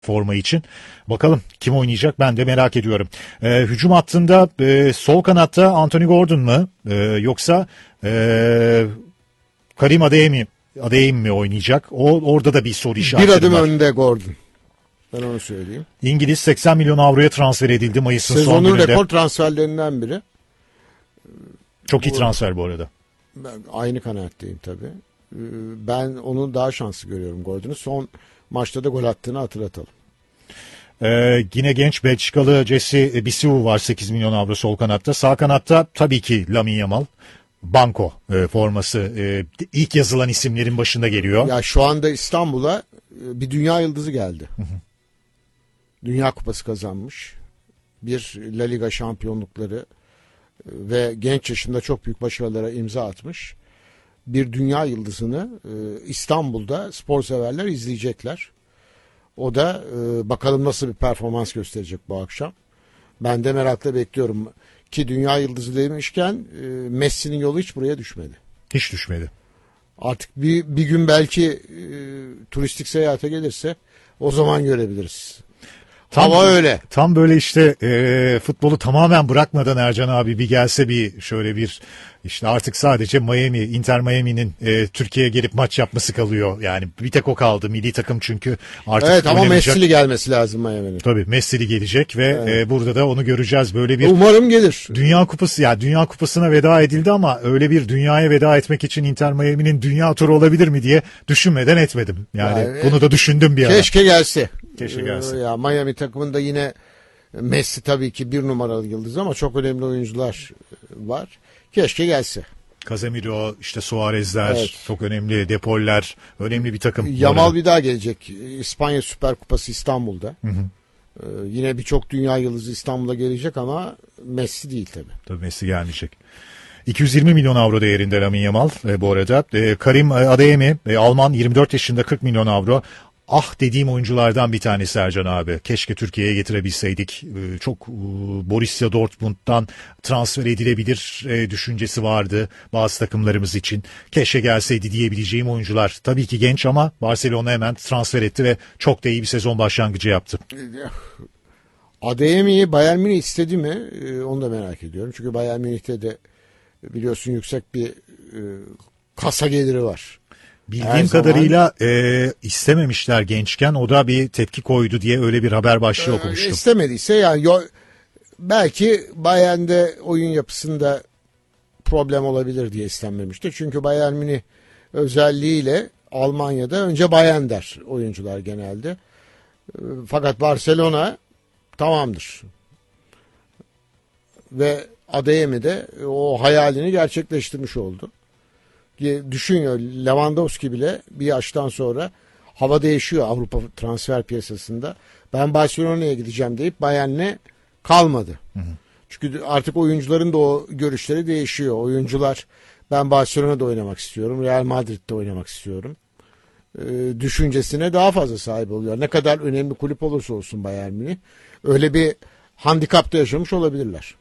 forma için. Bakalım kim oynayacak, ben de merak ediyorum. Hücum hattında sol kanatta Anthony Gordon mu yoksa Karim Adeyemi mi oynayacak? Orada da bir soru işareti var. Bir adım önde Gordon. Ben onu söyleyeyim. İngiliz 80 milyon avroya transfer edildi Mayıs'ın son gününde. Sezonun rekor transferlerinden biri. Çok iyi transfer bu arada. Ben aynı kanaatteyim tabii. Ben onun daha şanslı görüyorum Gordon'u. Son maçta da gol attığını hatırlatalım. Yine genç Belçikalı Jesse Bissou var, 8 milyon avro sol kanatta. Sağ kanatta tabii ki Lamine Yamal. Banko forması ilk yazılan isimlerin başında geliyor. Ya şu anda İstanbul'a bir dünya yıldızı geldi. Dünya kupası kazanmış. Bir La Liga şampiyonlukları ve genç yaşında çok büyük başarılara imza atmış. Bir dünya yıldızını İstanbul'da spor severler izleyecekler. O da bakalım nasıl bir performans gösterecek bu akşam. Ben de merakla bekliyorum. Ki dünya yıldızı demişken Messi'nin yolu hiç buraya düşmedi. Hiç düşmedi. Artık bir gün belki turistik seyahate gelirse o zaman görebiliriz. Hava öyle. Tam böyle işte futbolu tamamen bırakmadan Ercan abi bir gelse, bir şöyle bir işte artık sadece Inter Miami'nin Türkiye'ye gelip maç yapması kalıyor. Yani bir tek o kaldı milli takım, çünkü artık evet, ama oynamayacak. Messi'li gelmesi lazım Miami'nin. Tabii Messi'li gelecek ve burada da onu göreceğiz. Böyle bir umarım gelir. Dünya Kupası, ya Dünya Kupası'na veda edildi ama öyle bir dünyaya veda etmek için Inter Miami'nin dünya turu olabilir mi diye düşünmeden etmedim. Yani bunu da düşündüm bir ara. Keşke gelse. Keşke gelse. Ya Miami takımında yine Messi tabii ki bir numaralı yıldız ama çok önemli oyuncular var. Keşke gelse. Casemiro, işte Suarez'ler, çok önemli, Depoller, önemli bir takım. Yamal bir daha gelecek. İspanya Süper Kupası İstanbul'da. Yine birçok dünya yıldızı İstanbul'a gelecek ama Messi değil tabii. Tabii Messi gelmeyecek. 220 milyon avro değerinde Lamine Yamal bu arada. Karim Adeyemi, Alman, 24 yaşında, 40 milyon avro. Dediğim oyunculardan bir tanesi Ercan abi. Keşke Türkiye'ye getirebilseydik. Çok Borussia Dortmund'dan transfer edilebilir düşüncesi vardı bazı takımlarımız için. Keşke gelseydi diyebileceğim oyuncular. Tabii ki genç ama Barcelona hemen transfer etti ve çok da iyi bir sezon başlangıcı yaptı. Adeyemi'yi Bayern Münih istedi mi? Onu da merak ediyorum. Çünkü Bayern Münih'te de biliyorsun yüksek bir kasa geliri var. Bildiğim kadarıyla istememişler gençken, o da bir tepki koydu diye öyle bir haber başlığı okumuştum. İstemediyse yani belki Bayern'de oyun yapısında problem olabilir diye istenmemişti. Çünkü Bayern Münih özelliğiyle Almanya'da önce Bayern der oyuncular genelde. Fakat Barcelona tamamdır. Ve Adeyemi de o hayalini gerçekleştirmiş oldu. Düşünüyor, Lewandowski bile bir yaştan sonra hava değişiyor Avrupa transfer piyasasında. Ben Barcelona'ya gideceğim deyip Bayern'le kalmadı. Çünkü artık oyuncuların da o görüşleri değişiyor. Oyuncular ben Barcelona'da oynamak istiyorum, Real Madrid'de oynamak istiyorum düşüncesine daha fazla sahip oluyor. Ne kadar önemli kulüp olursa olsun Bayern Münih öyle bir handikapta yaşamış olabilirler.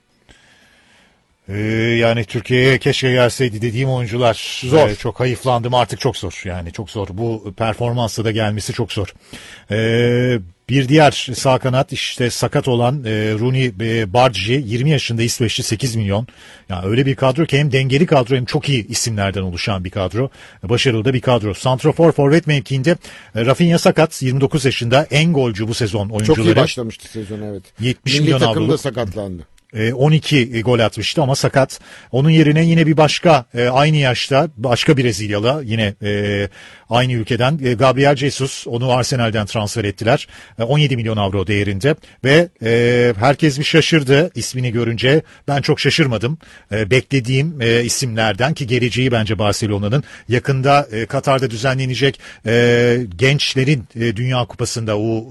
Yani Türkiye'ye keşke gelseydi dediğim oyuncular zor. Çok hayıflandım, artık çok zor, yani çok zor, bu performansla da gelmesi çok zor. Bir diğer sağ kanat işte sakat olan Rooney Bargi, 20 yaşında, İsveçli, 8 milyon. Yani öyle bir kadro ki hem dengeli kadro hem çok iyi isimlerden oluşan bir kadro. Başarılı da bir kadro. Santrafor forvet mevkiinde Rafinha sakat, 29 yaşında, en golcü bu sezon oyuncuları. Çok iyi başlamıştı sezon, evet. 70 milli milyon takımda avroluk. sakatlandı. 12 gol atmıştı ama sakat. Onun yerine yine bir başka aynı yaşta başka Brezilyalı, yine aynı ülkeden Gabriel Jesus, onu Arsenal'den transfer ettiler. 17 milyon avro değerinde ve herkes bir şaşırdı ismini görünce. Ben çok şaşırmadım. Beklediğim isimlerden, ki geleceği bence Barcelona'nın. Yakında Katar'da düzenlenecek gençlerin Dünya Kupası'nda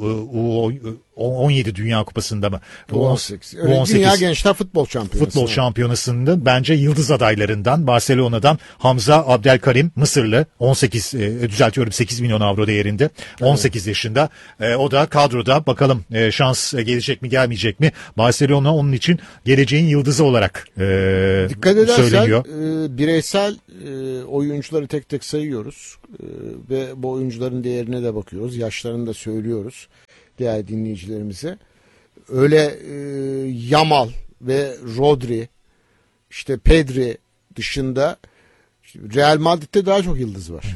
U17 Dünya Kupası'nda mı? U18. Dünya Gençler Futbol Şampiyonası'nda bence yıldız adaylarından Barcelona'dan Hamza Abdelkarim, Mısırlı, 18 düzeltiyorum 8 milyon avro değerinde. 18 yaşında. O da kadroda, bakalım şans gelecek mi gelmeyecek mi? Barcelona onun için geleceğin yıldızı olarak dikkat edersen söyleniyor. Bireysel oyuncuları tek tek sayıyoruz ve bu oyuncuların değerine de bakıyoruz. Yaşlarını da söylüyoruz diğer dinleyicilerimize. Öyle Yamal ve Rodri, işte Pedri dışında işte Real Madrid'de daha çok yıldız var.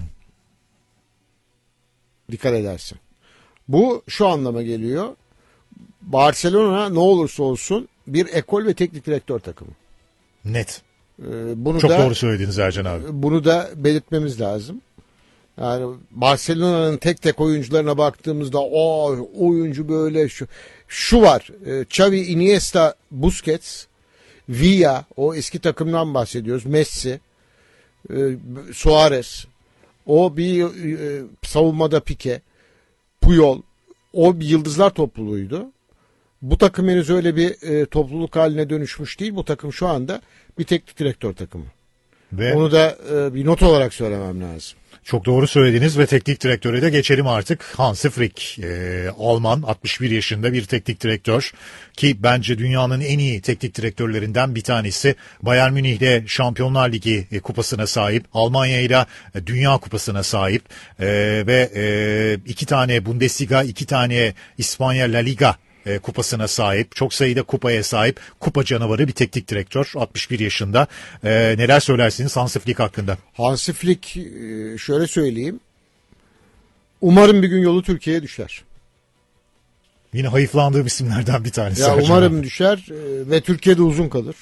Dikkat edersen. Bu şu anlama geliyor. Barcelona ne olursa olsun bir ekol ve teknik direktör takımı. Net. Bunu Çok da, doğru söylediniz Ercan abi. Bunu da belirtmemiz lazım. Yani Barcelona'nın tek tek oyuncularına baktığımızda o oyuncu böyle şu var. Xavi, Iniesta, Busquets, Villa, o eski takımdan bahsediyoruz. Messi, Suarez, o bir savunmada Pique, Puyol, o bir yıldızlar topluluğuydu. Bu takım henüz öyle bir topluluk haline dönüşmüş değil. Bu takım şu anda bir teknik direktör takımı. Ve onu da bir not olarak söylemem lazım. çok doğru söylediniz ve teknik direktöre de geçelim artık. Hansi Flick, Alman, 61 yaşında bir teknik direktör ki bence dünyanın en iyi teknik direktörlerinden bir tanesi. Bayern Münih'de Şampiyonlar Ligi kupasına sahip, Almanya'yla Dünya Kupasına sahip ve 2 tane Bundesliga, 2 tane İspanya La Liga kupasına sahip, çok sayıda kupaya sahip, kupa canavarı bir teknik direktör, 61 yaşında. Neler söylersiniz Hansi Flick hakkında? Hansi Flick, şöyle söyleyeyim. Umarım bir gün yolu Türkiye'ye düşer. Yine hayıflandığım isimlerden bir tanesi. Ya umarım düşer ve Türkiye'de uzun kalır.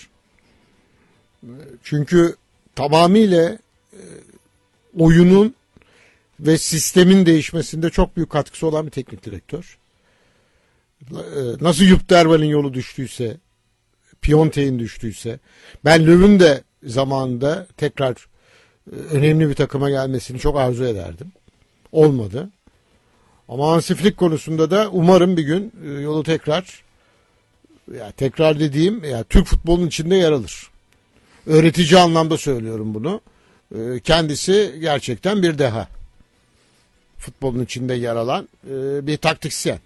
Çünkü tamamıyla oyunun ve sistemin değişmesinde çok büyük katkısı olan bir teknik direktör. Nasıl Jupp Derwal'in yolu düştüyse, Piontek'in düştüyse, ben Löw'ün de zamanında tekrar önemli bir takıma gelmesini çok arzu ederdim. Olmadı. Ama Hansi Flick konusunda da umarım bir gün yolu tekrar dediğim Türk futbolunun içinde yer alır. Öğretici anlamda söylüyorum bunu. Kendisi gerçekten bir deha. Futbolun içinde yer alan bir taktisyen.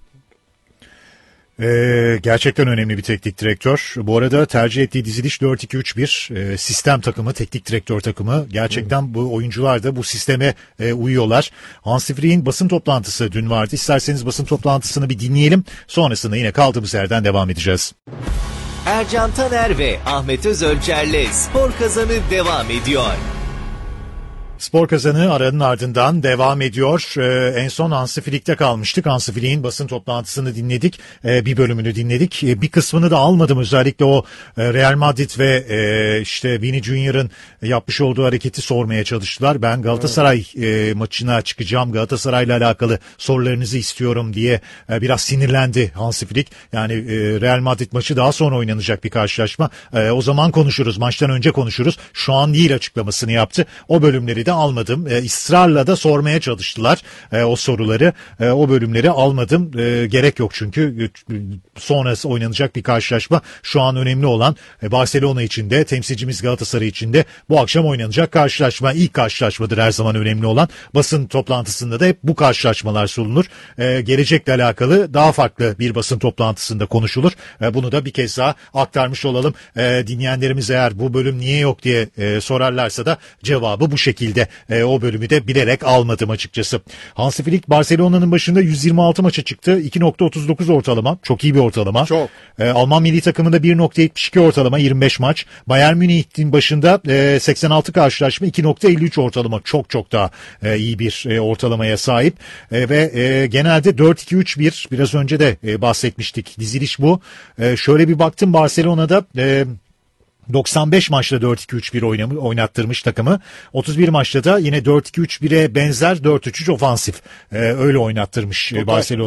Gerçekten önemli bir teknik direktör. Bu arada tercih ettiği diziliş 4-2-3-1 sistem takımı, teknik direktör takımı. Gerçekten bu oyuncular da bu sisteme uyuyorlar. Hansi Flick'in basın toplantısı dün vardı. İsterseniz basın toplantısını bir dinleyelim. Sonrasında yine kaldığımız yerden devam edeceğiz. Ercan Taner ve Ahmet Özölçer'le Spor Kazanı devam ediyor. Spor Kazanı aranın ardından devam ediyor. En son Hansi Flick'te kalmıştık. Hansi Flick'in basın toplantısını dinledik. Bir bölümünü dinledik. Bir kısmını da almadım. Özellikle o Real Madrid ve işte Vini Junior'ın yapmış olduğu hareketi sormaya çalıştılar. Ben Galatasaray maçına çıkacağım. Galatasaray'la alakalı sorularınızı istiyorum diye biraz sinirlendi Hansi Flick. Yani Real Madrid maçı daha sonra oynanacak bir karşılaşma. O zaman konuşuruz. Maçtan önce konuşuruz. Şu an değil açıklamasını yaptı. O bölümleri de almadım. Israrla da sormaya çalıştılar o soruları. O bölümleri almadım. Gerek yok çünkü sonrası oynanacak bir karşılaşma. Şu an önemli olan Barcelona için de, temsilcimiz Galatasaray için de bu akşam oynanacak karşılaşma. İlk karşılaşmadır her zaman önemli olan. Basın toplantısında da hep bu karşılaşmalar sunulur. Gelecekle alakalı daha farklı bir basın toplantısında konuşulur. Bunu da bir kez daha aktarmış olalım. Dinleyenlerimiz eğer bu bölüm niye yok diye sorarlarsa da cevabı bu şekilde. O bölümü de bilerek almadım açıkçası. Hansi Flick Barcelona'nın başında 126 maça çıktı. 2.39 ortalama. Çok iyi bir ortalama. Çok. Alman milli takımında 1.72 ortalama 25 maç. Bayern Münih'in başında 86 karşılaşma 2.53 ortalama. Çok daha iyi bir ortalamaya sahip. Ve genelde 4-2-3-1 biraz önce de bahsetmiştik. Diziliş bu. Şöyle bir baktım Barcelona'da 95 maçta 4-2-3-1 oynattırmış takımı. 31 maçta da yine 4-2-3-1'e benzer 4-3-3 ofansif. Öyle oynattırmış Barcelona'yı.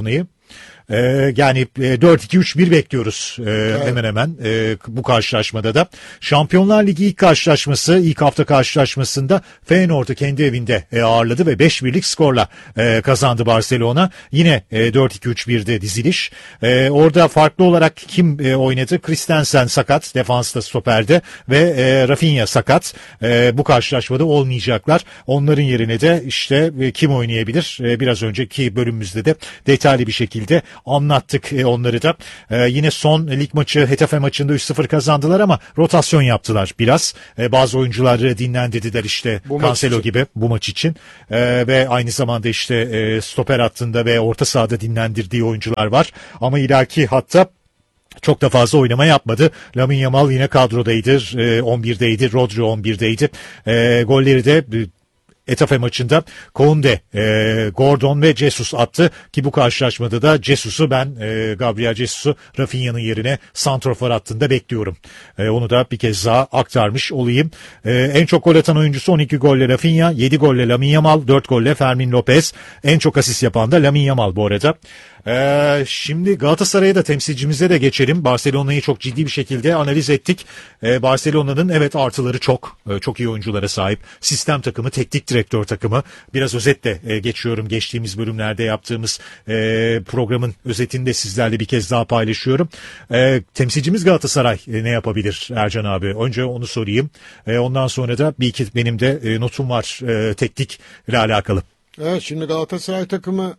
Yani 4-2-3-1 bekliyoruz hemen hemen bu karşılaşmada da. Şampiyonlar Ligi ilk hafta karşılaşmasında Feyenoord'u kendi evinde ağırladı ve 5-1'lik skorla kazandı Barcelona. Yine 4-2-3-1'de diziliş. Orada farklı olarak kim oynadı? Christensen sakat, defansta, stoperde ve Rafinha sakat. Bu karşılaşmada olmayacaklar. Onların yerine de işte kim oynayabilir? Biraz önceki bölümümüzde de detaylı bir şekilde anlattık onları da. Yine son lig maçı Getafe maçında 3-0 kazandılar ama rotasyon yaptılar biraz. Bazı oyuncuları dinlendirdiler işte Cancelo gibi bu maç için. Ve aynı zamanda işte stoper hattında ve orta sahada dinlendirdiği oyuncular var. Ama ilaki hatta çok da fazla oynama yapmadı. Lamine Yamal yine kadrodaydı. 11'deydi. Rodri 11'deydi. Golleri de Getafe maçında Koundé, Gordon ve Jesus attı ki bu karşılaşmada da Gabriel Jesus'u Rafinha'nın yerine santrafor hattında bekliyorum. Onu da bir kez daha aktarmış olayım. En çok gol atan oyuncusu 12 golle Rafinha, 7 golle Lamine Yamal, 4 golle Fermin Lopez. En çok asist yapan da Lamine Yamal bu arada. Şimdi Galatasaray'a da temsilcimize de geçelim. Barcelona'yı çok ciddi bir şekilde analiz ettik. Barcelona'nın evet artıları çok iyi oyunculara sahip. Sistem takımı, teknik direktör takımı. Biraz özetle geçiyorum. Geçtiğimiz bölümlerde yaptığımız programın özetini de sizlerle bir kez daha paylaşıyorum. Temsilcimiz Galatasaray ne yapabilir Ercan abi? Önce onu sorayım. Ondan sonra da bir iki benim de notum var teknikle alakalı. Evet, şimdi Galatasaray takımı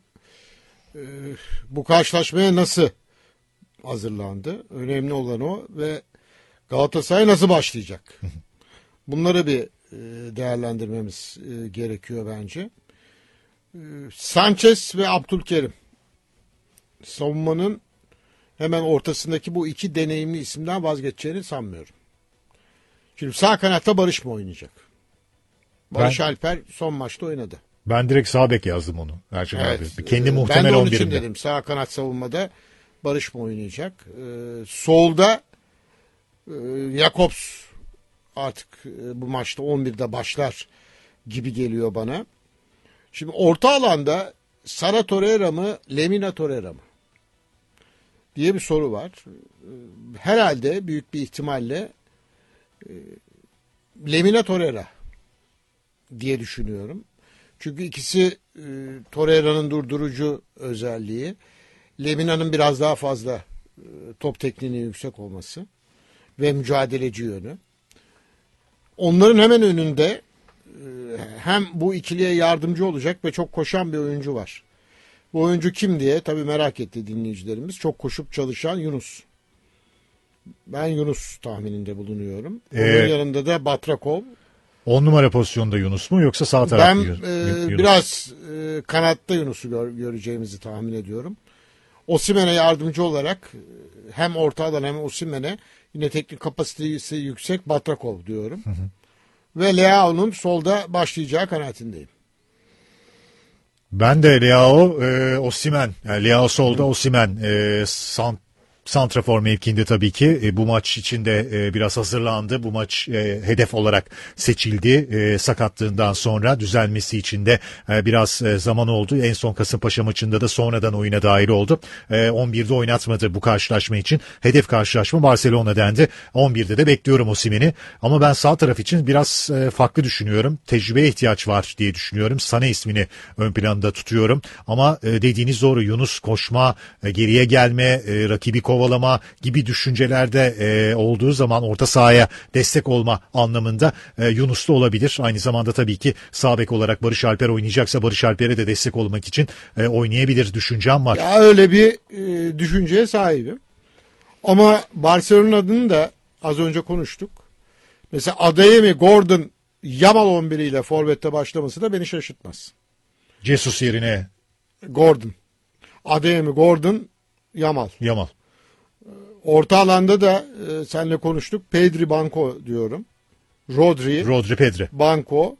bu karşılaşmaya nasıl hazırlandı? Önemli olan o ve Galatasaray nasıl başlayacak? Bunları bir değerlendirmemiz gerekiyor bence. Sanchez ve Abdülkerim savunmanın hemen ortasındaki bu iki deneyimli isimden vazgeçeceğini sanmıyorum. Şimdi sağ kanatta Barış mı oynayacak? Barış Alper son maçta oynadı. Ben direkt sağ bek yazdım onu Ercan Evet, abi. Kendi ben muhtemel de onun için 11'imde. dedim. Sağ kanat savunmada Barış mı oynayacak? Solda Jakobs artık bu maçta 11'de başlar gibi geliyor bana. Şimdi orta alanda Sara Torreira mı, Lemina Torreira mı diye bir soru var. Herhalde büyük bir ihtimalle Lemina Torreira diye düşünüyorum. Çünkü ikisi Torreira'nın durdurucu özelliği, Lemina'nın biraz daha fazla top tekniğinin yüksek olması ve mücadeleci yönü. Onların hemen önünde hem bu ikiliye yardımcı olacak ve çok koşan bir oyuncu var. Bu oyuncu kim diye tabii merak etti dinleyicilerimiz. Çok koşup çalışan Yunus. Ben Yunus tahmininde bulunuyorum. Onun yanında da Batrakov. 10 numara pozisyonda Yunus mu yoksa sağ taraf Ben mı Yunus? biraz kanatta Yunus'u göreceğimizi tahmin ediyorum. Osimhen'e yardımcı olarak hem orta alan hem Osimhen'e yine teknik kapasitesi yüksek Batrakov diyorum. Ve Leao'nun solda başlayacağı kanaatindeyim. Ben de Leao, Osimhen. Yani Leao solda, Osimhen santrafor mevkinde tabii ki bu maç içinde biraz hazırlandı. Bu maç hedef olarak seçildi. Sakatlığından sonra düzelmesi için de biraz zaman oldu. En son Kasımpaşa maçında da sonradan oyuna dahil oldu. 11'de oynatmadı bu karşılaşma için. Hedef karşılaşma Barcelona dendi. 11'de de bekliyorum Osimhen'i. Ama ben sağ taraf için biraz farklı düşünüyorum. Tecrübeye ihtiyaç var diye düşünüyorum. Sané ismini ön planda tutuyorum. Ama dediğiniz doğru, Yunus koşma, geriye gelme, rakibi kovalama gibi düşüncelerde olduğu zaman orta sahaya destek olma anlamında Yunus da olabilir. Aynı zamanda tabii ki sağ bek olarak Barış Alper oynayacaksa Barış Alper'e de destek olmak için oynayabilir düşüncem var. Ya öyle bir düşünceye sahibim. Ama Barcelona'nın da az önce konuştuk. Mesela Adeyemi, Gordon, Yamal 11 ile forvette başlaması da beni şaşırtmaz. Jesus yerine Gordon. Adeyemi, Gordon, Yamal. Orta alanda da seninle konuştuk. Pedri, Banco diyorum. Rodri, Pedri. Banco.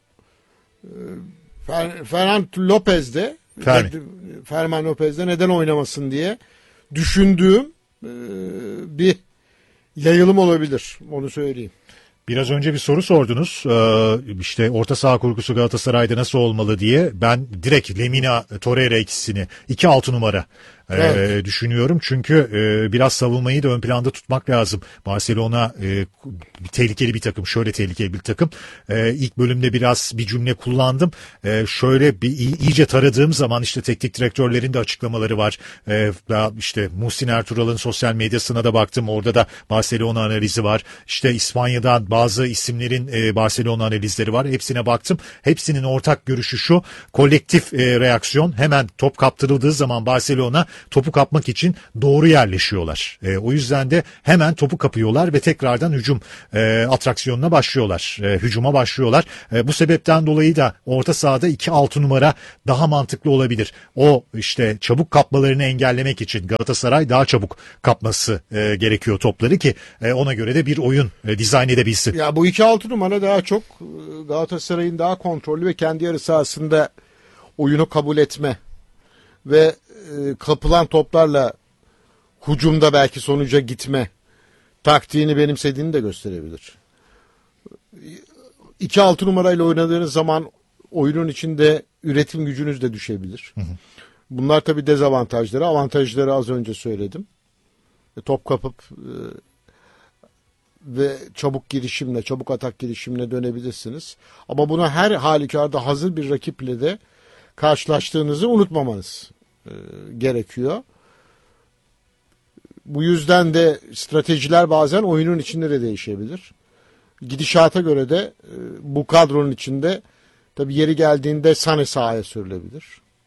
Ferran Lopez de Ferman Lopez de neden oynamasın diye düşündüğüm bir yayılım olabilir. Onu söyleyeyim. Biraz önce bir soru sordunuz. İşte orta saha kurgusu Galatasaray'da nasıl olmalı diye. Ben direkt Lemina, Torreira ikisini 2-6 numara Evet. düşünüyorum. Çünkü biraz savunmayı da ön planda tutmak lazım. Barcelona tehlikeli bir takım. Şöyle tehlikeli bir takım. İlk bölümde biraz bir cümle kullandım. Şöyle bir iyice taradığım zaman işte teknik direktörlerin de açıklamaları var. İşte Muhsin Ertural'ın sosyal medyasına da baktım. Orada da Barcelona analizi var. İşte İspanya'dan bazı isimlerin Barcelona analizleri var. Hepsine baktım. Hepsinin ortak görüşü şu: kolektif reaksiyon. Hemen top kaptırıldığı zaman Barcelona topu kapmak için doğru yerleşiyorlar. O yüzden de hemen topu kapıyorlar ve tekrardan hücum atraksiyonuna başlıyorlar. Hücuma başlıyorlar. Bu sebepten dolayı da orta sahada 2-6 numara daha mantıklı olabilir. O işte çabuk kapmalarını engellemek için Galatasaray daha çabuk kapması gerekiyor topları ki ona göre de bir oyun dizayn edebilsin. Ya bu 2-6 numara daha çok Galatasaray'ın daha kontrollü ve kendi yarı sahasında oyunu kabul etme ve kapılan toplarla hücumda belki sonuca gitme taktiğini benimsediğini de gösterebilir. 2-6 numarayla oynadığınız zaman oyunun içinde üretim gücünüz de düşebilir. Bunlar tabii dezavantajları. Avantajları az önce söyledim. Top kapıp ve çabuk girişimle, çabuk atak girişimle dönebilirsiniz. Ama buna her halükarda hazır bir rakiple de karşılaştığınızı unutmamanız gerekiyor. Bu yüzden de stratejiler bazen oyunun içinde de değişebilir. Gidişata göre de bu kadronun içinde tabii yeri geldiğinde Sané sahaya sürülebilir.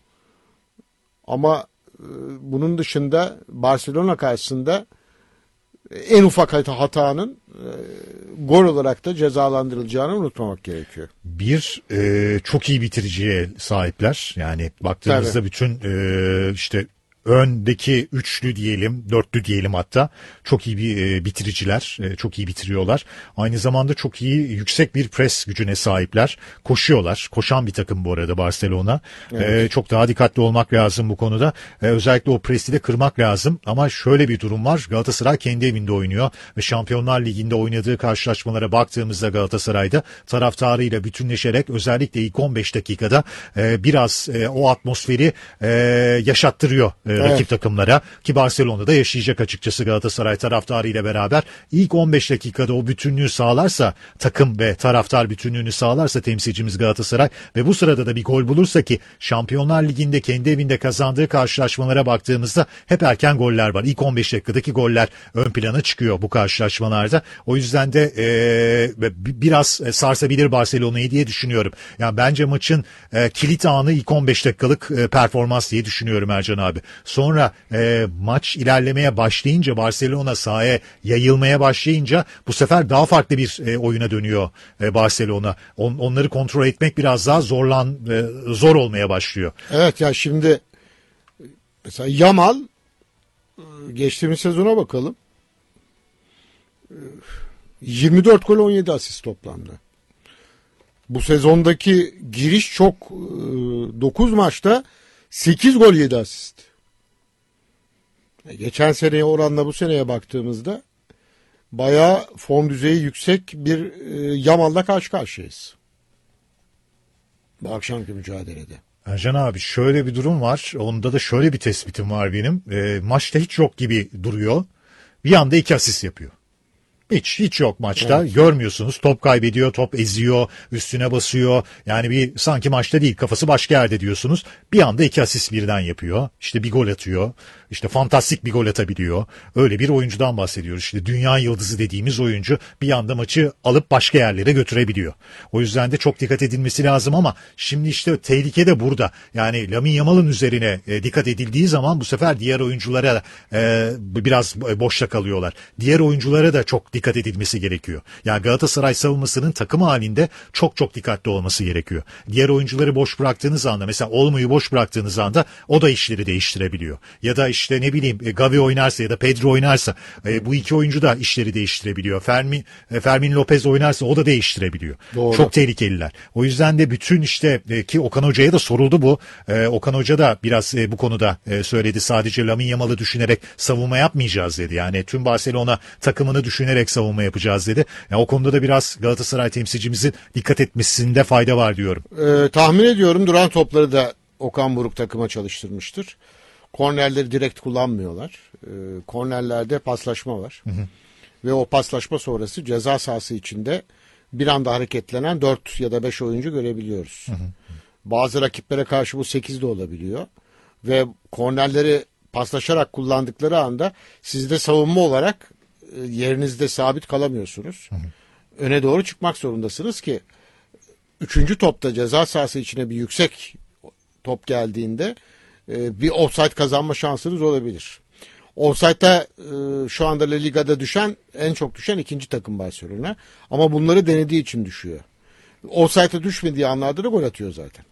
Ama bunun dışında Barcelona karşısında en ufak hatanın gol olarak da cezalandırılacağını unutmamak gerekiyor. Çok iyi bitiriciye sahipler. Yani baktığımızda Tabii. bütün işte öndeki üçlü diyelim, dörtlü diyelim hatta çok iyi bir bitiriciler, çok iyi bitiriyorlar. Aynı zamanda çok iyi yüksek bir pres gücüne sahipler. Koşuyorlar. Koşan bir takım bu arada Barcelona. Evet. Çok daha dikkatli olmak lazım bu konuda. Özellikle o presi de kırmak lazım. Ama şöyle bir durum var. Galatasaray kendi evinde oynuyor ve Şampiyonlar Ligi'nde oynadığı karşılaşmalara baktığımızda Galatasaray'da taraftarıyla bütünleşerek özellikle ilk 15 dakikada biraz o atmosferi yaşattırıyor rakip takımlara, ki Barcelona'da yaşayacak açıkçası Galatasaray taraftarıyla beraber. İlk 15 dakikada o bütünlüğü sağlarsa, takım ve taraftar bütünlüğünü sağlarsa temsilcimiz Galatasaray ve bu sırada da bir gol bulursa, ki Şampiyonlar Ligi'nde kendi evinde kazandığı karşılaşmalara baktığımızda hep erken goller var. İlk 15 dakikadaki goller ön plana çıkıyor bu karşılaşmalarda. O yüzden de biraz sarsabilir Barcelona'yı diye düşünüyorum. Yani bence maçın kilit anı ilk 15 dakikalık performans diye düşünüyorum Ercan abi. Sonra maç ilerlemeye başlayınca, Barcelona sahaya yayılmaya başlayınca bu sefer daha farklı bir oyuna dönüyor Barcelona. Onları kontrol etmek biraz daha zor olmaya başlıyor. Evet ya, şimdi mesela Yamal, geçtiğimiz sezona bakalım. 24 gol 17 asist toplamda. Bu sezondaki giriş çok, 9 maçta 8 gol 7 asist. Geçen seneye oranla bu seneye baktığımızda bayağı form düzeyi yüksek bir Yamal'la karşı karşıyayız. Bu akşamki mücadelede. Ercan abi, şöyle bir durum var. Onda da şöyle bir tespitim var benim. Maçta hiç yok gibi duruyor. Bir anda 2 asist yapıyor. Hiç yok maçta. Evet. Görmüyorsunuz. Top kaybediyor, top eziyor, üstüne basıyor. Yani bir sanki maçta değil, kafası başka yerde diyorsunuz. Bir anda 2 asist birden yapıyor. İşte bir gol atıyor. İşte fantastik bir gol atabiliyor. Öyle bir oyuncudan bahsediyoruz. İşte dünya yıldızı dediğimiz oyuncu bir anda maçı alıp başka yerlere götürebiliyor. O yüzden de çok dikkat edilmesi lazım ama şimdi işte tehlike de burada. Yani Lamine Yamal'ın üzerine dikkat edildiği zaman bu sefer diğer oyunculara biraz boşta kalıyorlar. Diğer oyunculara da çok dikkat edilmesi gerekiyor. Yani Galatasaray savunmasının takım halinde çok dikkatli olması gerekiyor. Diğer oyuncuları boş bıraktığınız anda, mesela Olmo'yu boş bıraktığınız anda o da işleri değiştirebiliyor. Ya da işte ne bileyim Gavi oynarsa ya da Pedro oynarsa bu iki oyuncu da işleri değiştirebiliyor. Fermin Lopez oynarsa o da değiştirebiliyor. Doğru. Çok tehlikeliler. O yüzden de bütün işte ki Okan Hoca'ya da soruldu bu. Okan Hoca da biraz bu konuda söyledi. Sadece Lamine Yamal'ı düşünerek savunma yapmayacağız dedi. Yani tüm Barcelona takımını düşünerek savunma yapacağız dedi. Yani o konuda da biraz Galatasaray temsilcimizin dikkat etmesinde fayda var diyorum. Tahmin ediyorum duran topları da Okan Buruk takıma çalıştırmıştır. Kornerleri direkt kullanmıyorlar. Kornerlerde paslaşma var. Ve o paslaşma sonrası ceza sahası içinde bir anda hareketlenen 4 ya da 5 oyuncu görebiliyoruz. Bazı rakiplere karşı bu 8 de olabiliyor. Ve kornerleri paslaşarak kullandıkları anda siz de savunma olarak yerinizde sabit kalamıyorsunuz. Öne doğru çıkmak zorundasınız ki 3. topta ceza sahası içine bir yüksek top geldiğinde bir offside kazanma şansınız olabilir. Offside'da şu anda La Liga'da en çok düşen ikinci takım Barcelona. Ama bunları denediği için düşüyor. Offside'a düşmediği anlarda da gol atıyor zaten.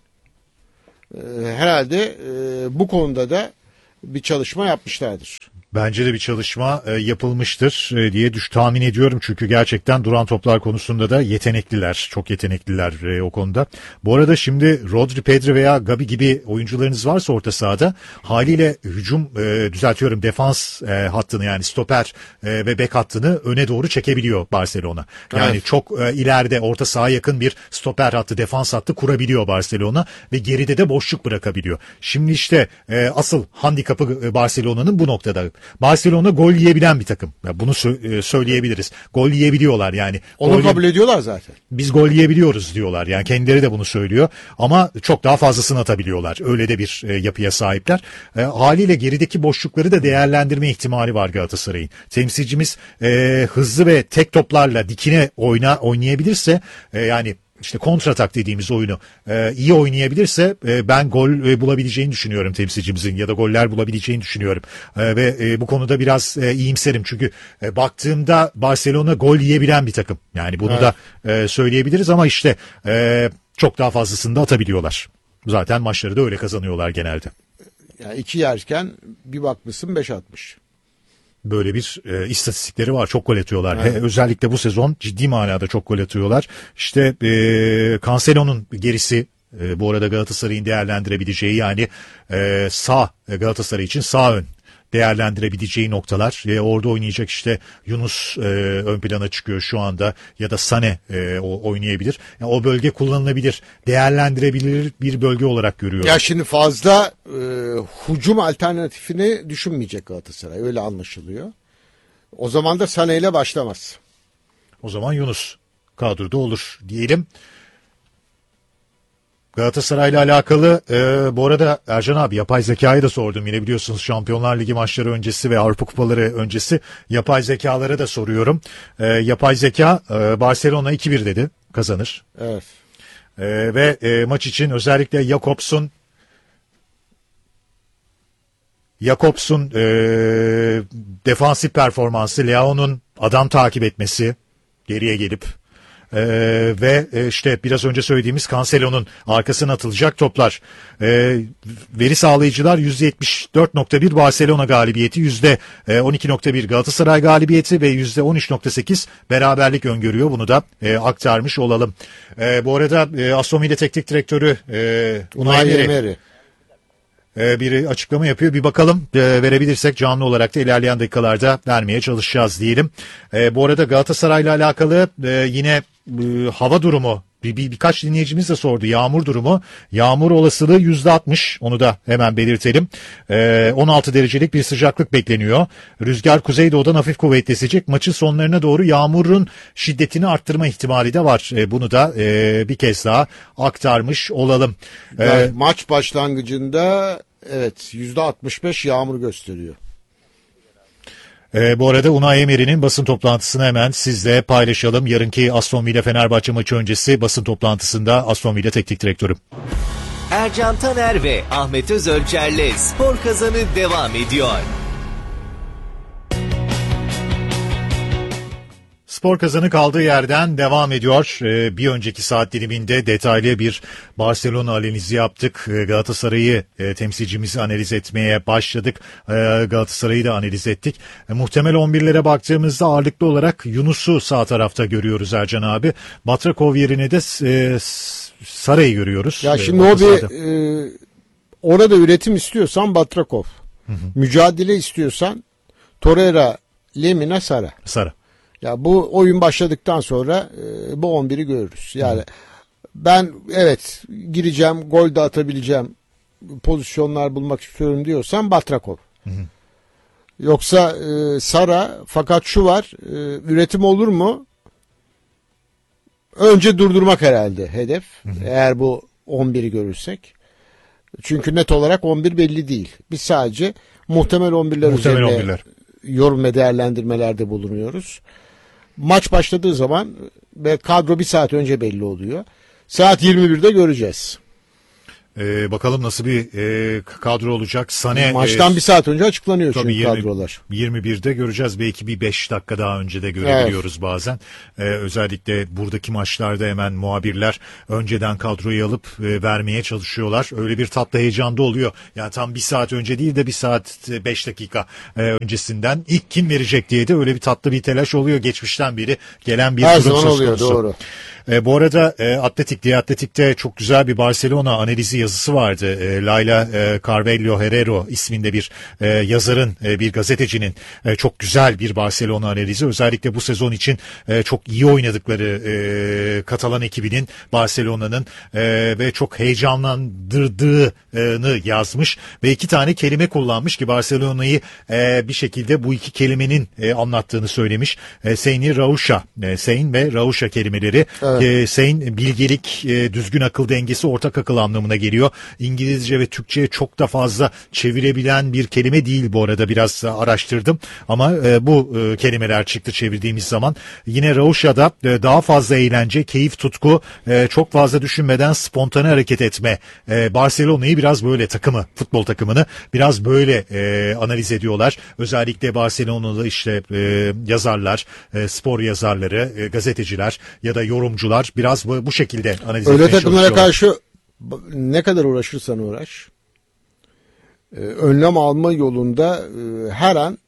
Herhalde bu konuda da bir çalışma yapmışlardır. Bence de bir çalışma yapılmıştır diye tahmin ediyorum. Çünkü gerçekten duran toplar konusunda da yetenekliler. Çok yetenekliler o konuda. Bu arada şimdi Rodri, Pedri veya Gabi gibi oyuncularınız varsa orta sahada haliyle hücum defans hattını yani stoper ve bek hattını öne doğru çekebiliyor Barcelona. Yani Evet. çok ileride orta sahaya yakın bir stoper hattı, defans hattı kurabiliyor Barcelona ve geride de boşluk bırakabiliyor. Şimdi işte asıl handikapı Barcelona'nın bu noktada. Barcelona gol yiyebilen bir takım. Ya bunu söyleyebiliriz. Gol yiyebiliyorlar yani. Onu kabul ediyorlar zaten. Biz gol yiyebiliyoruz diyorlar. Yani kendileri de bunu söylüyor. Ama çok daha fazlasını atabiliyorlar. Öyle de bir yapıya sahipler. Haliyle gerideki boşlukları da değerlendirme ihtimali var Galatasaray'ın. Temsilcimiz hızlı ve tek toplarla dikine oynayabilirse yani işte kontratak dediğimiz oyunu iyi oynayabilirse ben gol bulabileceğini düşünüyorum temsilcimizin ya da goller bulabileceğini düşünüyorum. Ve bu konuda biraz iyimserim çünkü baktığımda Barcelona gol yiyebilen bir takım. Yani bunu da söyleyebiliriz ama işte çok daha fazlasını da atabiliyorlar. Zaten maçları da öyle kazanıyorlar genelde. Yani 2 yerken bir bakmışsın 5 atmış. Böyle bir istatistikleri var. Çok gol atıyorlar. Evet. Özellikle bu sezon ciddi manada çok gol atıyorlar. İşte Cancelo'nun gerisi bu arada Galatasaray'ın değerlendirebileceği yani sağ Galatasaray için sağ ön değerlendirebileceği noktalar. Orada oynayacak işte Yunus ön plana çıkıyor şu anda ya da Sané oynayabilir. Yani o bölge kullanılabilir, değerlendirebilir bir bölge olarak görüyorum. Ya şimdi fazla hücum alternatifini düşünmeyecek Galatasaray. Öyle anlaşılıyor. O zaman da Sané ile başlamaz. O zaman Yunus kadroda olur diyelim. Galatasaray'la alakalı bu arada Ercan abi yapay zekayı da sordum. Yine biliyorsunuz Şampiyonlar Ligi maçları öncesi ve Avrupa Kupaları öncesi yapay zekalara da soruyorum. Yapay zeka Barcelona 2-1 dedi kazanır. Evet. Ve maç için özellikle Jakobs'un defansif performansı, Leao'nun adam takip etmesi geriye gelip ve işte biraz önce söylediğimiz Cancelo'nun arkasına atılacak toplar. Veri sağlayıcılar %74.1 Barcelona galibiyeti, %12.1 Galatasaray galibiyeti ve %13.8 beraberlik öngörüyor. Bunu da aktarmış olalım. Bu arada Aston Villa Teknik Direktörü Unai Emery bir açıklama yapıyor. Bir bakalım verebilirsek canlı olarak da ilerleyen dakikalarda vermeye çalışacağız diyelim. Bu arada Galatasaray'la alakalı yine hava durumu birkaç dinleyicimiz de sordu. Yağmur durumu. Yağmur olasılığı %60. Onu da hemen belirtelim. 16 derecelik bir sıcaklık bekleniyor. Rüzgar kuzeydoğudan hafif kuvvetli esecek. Maçın sonlarına doğru yağmurun şiddetini arttırma ihtimali de var. Bunu da bir kez daha aktarmış olalım. Maç başlangıcında evet %65 yağmur gösteriyor. Bu arada Unai Emery'nin basın toplantısını hemen sizle paylaşalım. Yarınki Aston Villa Fenerbahçe maçı öncesi basın toplantısında Aston Villa Teknik Direktörü. Ercan Taner ve Ahmet Özölçer'le Spor Kazanı devam ediyor. Spor Kazanı kaldığı yerden devam ediyor. Bir önceki saat diliminde detaylı bir Barcelona analizi yaptık. Galatasaray'ı temsilcimizi analiz etmeye başladık. Galatasaray'ı da analiz ettik. Muhtemel 11'lere baktığımızda ağırlıklı olarak Yunus'u sağ tarafta görüyoruz Ercan abi. Batrakov yerine de Sara'yı görüyoruz. Ya şimdi o orada üretim istiyorsan Batrakov. Mücadele istiyorsan Torreira, Lemina, Sara. Ya bu oyun başladıktan sonra bu 11'i görürüz. Yani ben evet gireceğim, gol de atabileceğim pozisyonlar bulmak istiyorum diyorsan Batrakov. Yoksa Sara, fakat şu var, üretim olur mu? Önce durdurmak herhalde hedef. Eğer bu 11'i görürsek. Çünkü net olarak 11 belli değil. Biz sadece muhtemel 11'ler üzerine 11'ler. yorum ve değerlendirmelerde bulunuyoruz. Maç başladığı zaman ve kadro bir saat önce belli oluyor. Saat 21'de göreceğiz. Bakalım nasıl bir kadro olacak. Sane Maçtan bir saat önce açıklanıyor tabii çünkü kadrolar. 21'de göreceğiz. Belki bir 5 dakika daha önce de görebiliyoruz bazen. Özellikle buradaki maçlarda hemen muhabirler önceden kadroyu alıp vermeye çalışıyorlar. Öyle bir tatlı heyecanda oluyor. Yani tam bir saat önce değil de bir saat 5 dakika öncesinden ilk kim verecek diye de öyle bir tatlı bir telaş oluyor. Geçmişten beri gelen bir Her durum zaman söz oluyor, konusu. doğru. Bu arada Atletik'te çok güzel bir Barcelona analizi yazısı vardı. Layla Carvalho Herrero isminde bir yazarın, bir gazetecinin çok güzel bir Barcelona analizi. Özellikle bu sezon için çok iyi oynadıkları Katalan ekibinin, Barcelona'nın ve çok heyecanlandırdığını yazmış. Ve 2 tane kelime kullanmış ki Barcelona'yı bir şekilde bu 2 kelimenin anlattığını söylemiş. Sein ve Rauşa kelimeleri. Evet. Sein bilgelik, düzgün akıl dengesi, ortak akıl anlamına geliyor. İngilizce ve Türkçe'ye çok da fazla çevirebilen bir kelime değil bu arada, biraz araştırdım. Ama bu kelimeler çıktı çevirdiğimiz zaman. Yine Rauşa'da daha fazla eğlence, keyif, tutku, çok fazla düşünmeden spontane hareket etme. Barcelona'yı biraz böyle futbol takımını biraz böyle analiz ediyorlar. Özellikle Barcelona'da işte yazarlar, spor yazarları, gazeteciler ya da yorumcular biraz bu şekilde analiz Öyle etmeye takımlara çalışıyorlar. karşı ne kadar uğraşırsan uğraş, önlem alma yolunda her an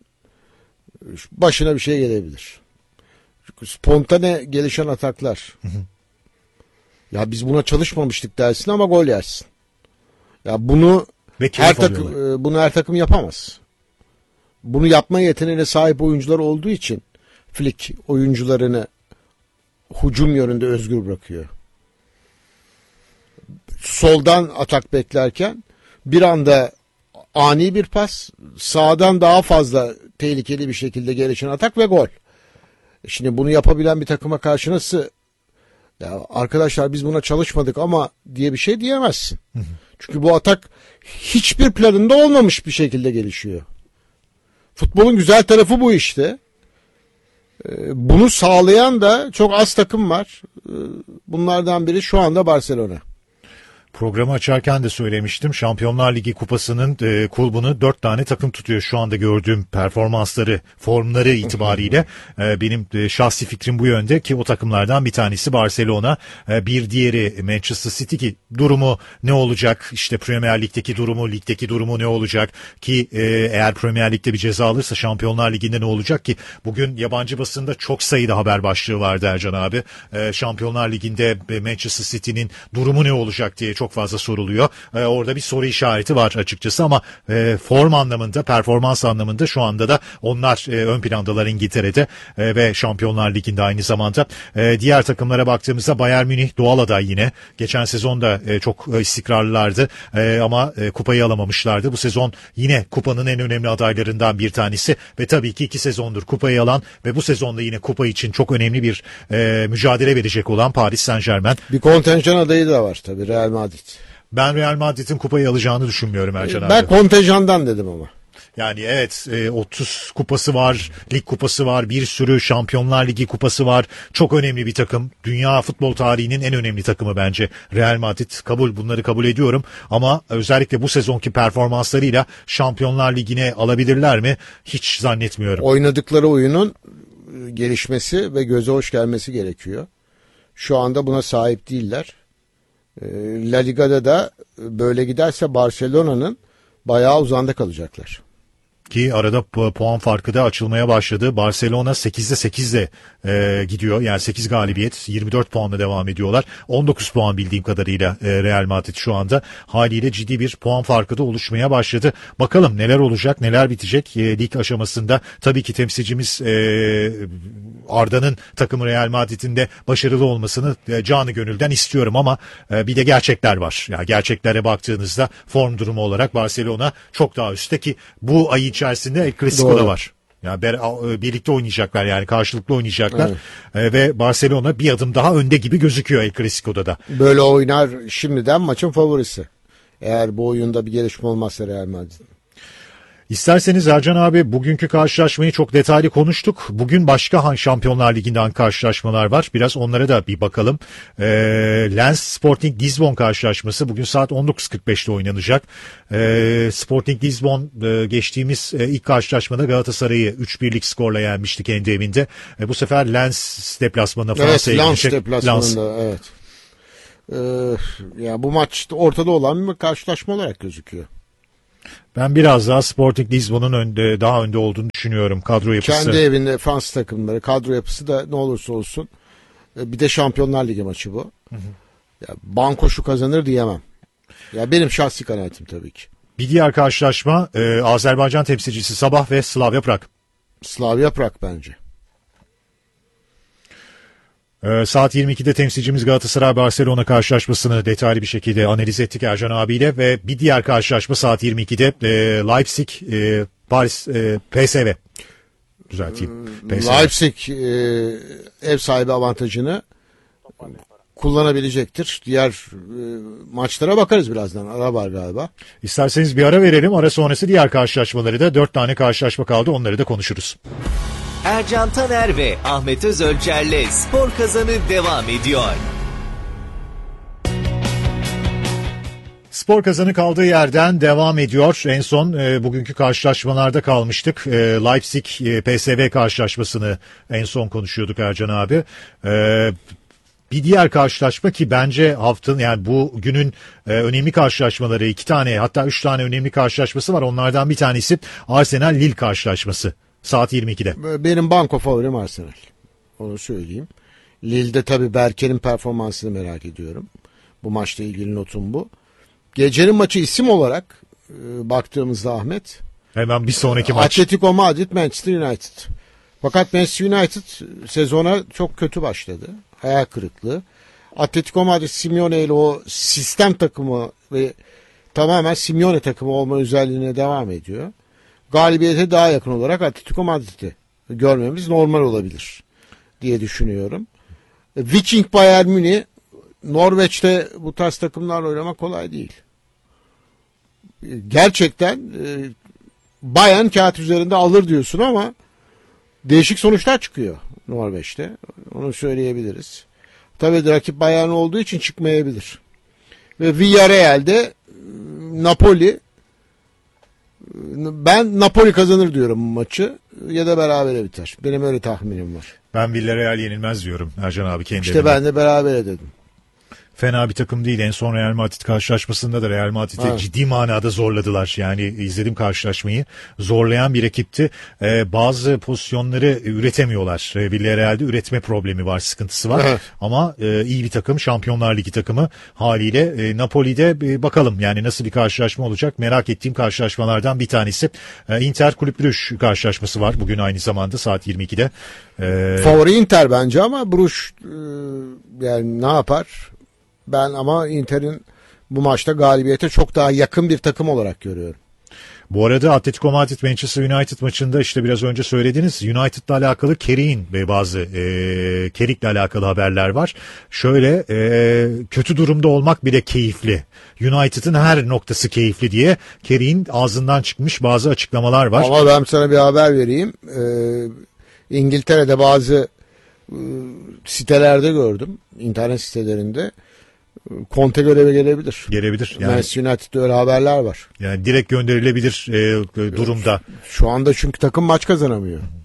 başına bir şey gelebilir. Çünkü spontane gelişen ataklar. Ya biz buna çalışmamıştık dersin ama gol yersin. Ya bunu Ve keyif bunu her takım yapamaz. Bunu yapma yeteneğine sahip oyuncular olduğu için Flick oyuncularını hücum yönünde özgür bırakıyor. Soldan atak beklerken bir anda ani bir pas, sağdan daha fazla tehlikeli bir şekilde gelişen atak ve gol. Şimdi bunu yapabilen bir takıma karşı nasıl, ya arkadaşlar biz buna çalışmadık ama diye bir şey diyemezsin. Çünkü bu atak hiçbir planında olmamış bir şekilde gelişiyor. Futbolun güzel tarafı bu işte. Bunu sağlayan da çok az takım var. Bunlardan biri şu anda Barcelona. Programı açarken de söylemiştim. Şampiyonlar Ligi kupasının kulbunu 4 tane takım tutuyor şu anda gördüğüm performansları, formları itibariyle. Benim şahsi fikrim bu yönde ki o takımlardan bir tanesi Barcelona, bir diğeri Manchester City ki durumu ne olacak? İşte Premier Lig'deki durumu, ligdeki durumu ne olacak? Ki eğer Premier Lig'de bir ceza alırsa Şampiyonlar Ligi'nde ne olacak ki? Bugün yabancı basında çok sayıda haber başlığı vardı Ercan abi. Şampiyonlar Ligi'nde Manchester City'nin durumu ne olacak diye çok fazla soruluyor. Orada bir soru işareti var açıkçası ama form anlamında, performans anlamında şu anda da onlar ön plandalar İngiltere'de ve Şampiyonlar Ligi'nde aynı zamanda. Diğer takımlara baktığımızda Bayern Münih doğal aday yine. Geçen sezon da çok istikrarlılardı ama kupayı alamamışlardı. Bu sezon yine kupanın en önemli adaylarından bir tanesi ve tabii ki 2 sezondur kupayı alan ve bu sezonda yine kupa için çok önemli bir mücadele verecek olan Paris Saint-Germain. Bir kontenjan adayı da var tabii, Real Madrid. Ben Real Madrid'in kupayı alacağını düşünmüyorum Ercan abi. Ben kontenjandan dedim ama. Yani evet 30 kupası var, lig kupası var, bir sürü Şampiyonlar Ligi kupası var. Çok önemli bir takım. Dünya futbol tarihinin en önemli takımı bence Real Madrid. Bunları kabul ediyorum. Ama özellikle bu sezonki performanslarıyla Şampiyonlar Ligi'ne alabilirler mi? Hiç zannetmiyorum. Oynadıkları oyunun gelişmesi ve göze hoş gelmesi gerekiyor. Şu anda buna sahip değiller. La Liga'da da böyle giderse Barcelona'nın bayağı uzanda kalacaklar. Ki arada puan farkı da açılmaya başladı. Barcelona 8'de 8'de gidiyor. Yani 8 galibiyet, 24 puanla devam ediyorlar. 19 puan bildiğim kadarıyla Real Madrid şu anda. Haliyle ciddi bir puan farkı da oluşmaya başladı. Bakalım neler olacak, neler bitecek lig aşamasında. Tabii ki temsilcimiz Arda'nın takımı Real Madrid'in de başarılı olmasını canı gönülden istiyorum ama bir de gerçekler var. Yani gerçeklere baktığınızda form durumu olarak Barcelona çok daha üstte ki bu ay içerisinde El Clasico da var. Yani birlikte oynayacaklar, yani karşılıklı oynayacaklar. Evet. Ve Barcelona bir adım daha önde gibi gözüküyor El Clasico'da da. Böyle oynar, şimdiden maçın favorisi. Eğer bu oyunda bir gelişme olmazsa Real Madrid. İsterseniz Ercan abi, bugünkü karşılaşmayı çok detaylı konuştuk. Bugün başka Şampiyonlar Ligi'nde hangi karşılaşmalar var? Biraz onlara da bir bakalım. Lens Sporting Lisbon karşılaşması bugün saat 19.45'te oynanacak. Sporting Lisbon geçtiğimiz ilk karşılaşmada Galatasaray'ı 3-1'lik skorla yenmişti kendi evinde. Bu sefer Lens deplasmanına Fransa'ya gidecek. Evet, Lens deplasmanında, evet. Ya bu maç ortada olan bir karşılaşma olarak gözüküyor. Ben biraz daha Sporting Lisbon'un daha önde olduğunu düşünüyorum kadro yapısı. Kendi evinde Fransız takımları, kadro yapısı da ne olursa olsun. Bir de Şampiyonlar Ligi maçı bu. Hı hı. Ya, banko şu kazanır diyemem. Ya benim şahsi kanaatim tabii ki. Bir diğer karşılaşma Azerbaycan temsilcisi Sabah ve Slavia Prag. Slavia Prag bence. Saat 22'de temsilcimiz Galatasaray Barcelona karşılaşmasını detaylı bir şekilde analiz ettik Ercan abiyle ve bir diğer karşılaşma saat 22'de Leipzig Paris PSV. Düzelteyim. PSV. Leipzig ev sahibi avantajını kullanabilecektir. Diğer maçlara bakarız birazdan. Ara var galiba. İsterseniz bir ara verelim. Ara sonrası diğer karşılaşmaları da 4 tane karşılaşma kaldı. Onları da konuşuruz. Ercan Taner ve Ahmet Özölçer'le Spor Kazanı devam ediyor. Spor Kazanı kaldığı yerden devam ediyor. En son bugünkü karşılaşmalarda kalmıştık. Leipzig PSV karşılaşmasını en son konuşuyorduk Ercan abi. Bir diğer karşılaşma ki bence haftanın, yani bu günün önemli karşılaşmaları, 2 tane hatta 3 tane önemli karşılaşması var. Onlardan bir tanesi Arsenal Lille karşılaşması. Saat 22'de. Benim banko favorim Arsenal. Onu söyleyeyim. Lille'de tabii Berker'in performansını merak ediyorum. Bu maçla ilgili notum bu. Gecenin maçı isim olarak baktığımızda Ahmet. Hemen bir sonraki maç. Atletico Madrid, Manchester United. Fakat Manchester United sezona çok kötü başladı. Hayal kırıklığı. Atletico Madrid Simeone ile o sistem takımı ve tamamen Simeone takımı olma özelliğine devam ediyor. Galibiyete daha yakın olarak Atletico Madrid'i görmemiz normal olabilir diye düşünüyorum. Viking Bayern Münih, Norveç'te bu tarz takımlarla oynamak kolay değil. Gerçekten Bayern kağıt üzerinde alır diyorsun ama değişik sonuçlar çıkıyor Norveç'te. Onu söyleyebiliriz. Tabii rakip Bayern olduğu için çıkmayabilir. Ve Villarreal'de Napoli, ben Napoli kazanır diyorum bu maçı ya da berabere biter. Benim öyle tahminim var. Ben Villarreal yenilmez diyorum Ercan abi kendi İşte evinde. ben de berabere dedim. Fena bir takım değil. En son Real Madrid karşılaşmasında da Real Madrid'i ciddi manada zorladılar. Yani izledim karşılaşmayı. Zorlayan bir ekipti. Bazı pozisyonları üretemiyorlar. Villarreal'de üretme problemi var, sıkıntısı var. Evet. Ama iyi bir takım. Şampiyonlar Ligi takımı haliyle. Napoli'de bakalım yani nasıl bir karşılaşma olacak. Merak ettiğim karşılaşmalardan bir tanesi. Inter Kulüp Brugge karşılaşması var. Bugün aynı zamanda saat 22'de. Favori Inter bence ama Brugge yani ne yapar? Ben ama Inter'in bu maçta galibiyete çok daha yakın bir takım olarak görüyorum. Bu arada Atletico Madrid Manchester United maçında işte biraz önce söylediniz, United'la alakalı Kerik'in ve bazı Kerik'le alakalı haberler var. Şöyle kötü durumda olmak bile keyifli. United'ın her noktası keyifli diye Kerik'in ağzından çıkmış bazı açıklamalar var. Ama ben sana bir haber vereyim. İngiltere'de bazı sitelerde gördüm. İnternet sitelerinde. Conte göreve gelebilir. Gelebilir. Yani, Manchester United'da öyle haberler var. Yani direkt gönderilebilir durumda. Şu anda çünkü takım maç kazanamıyor.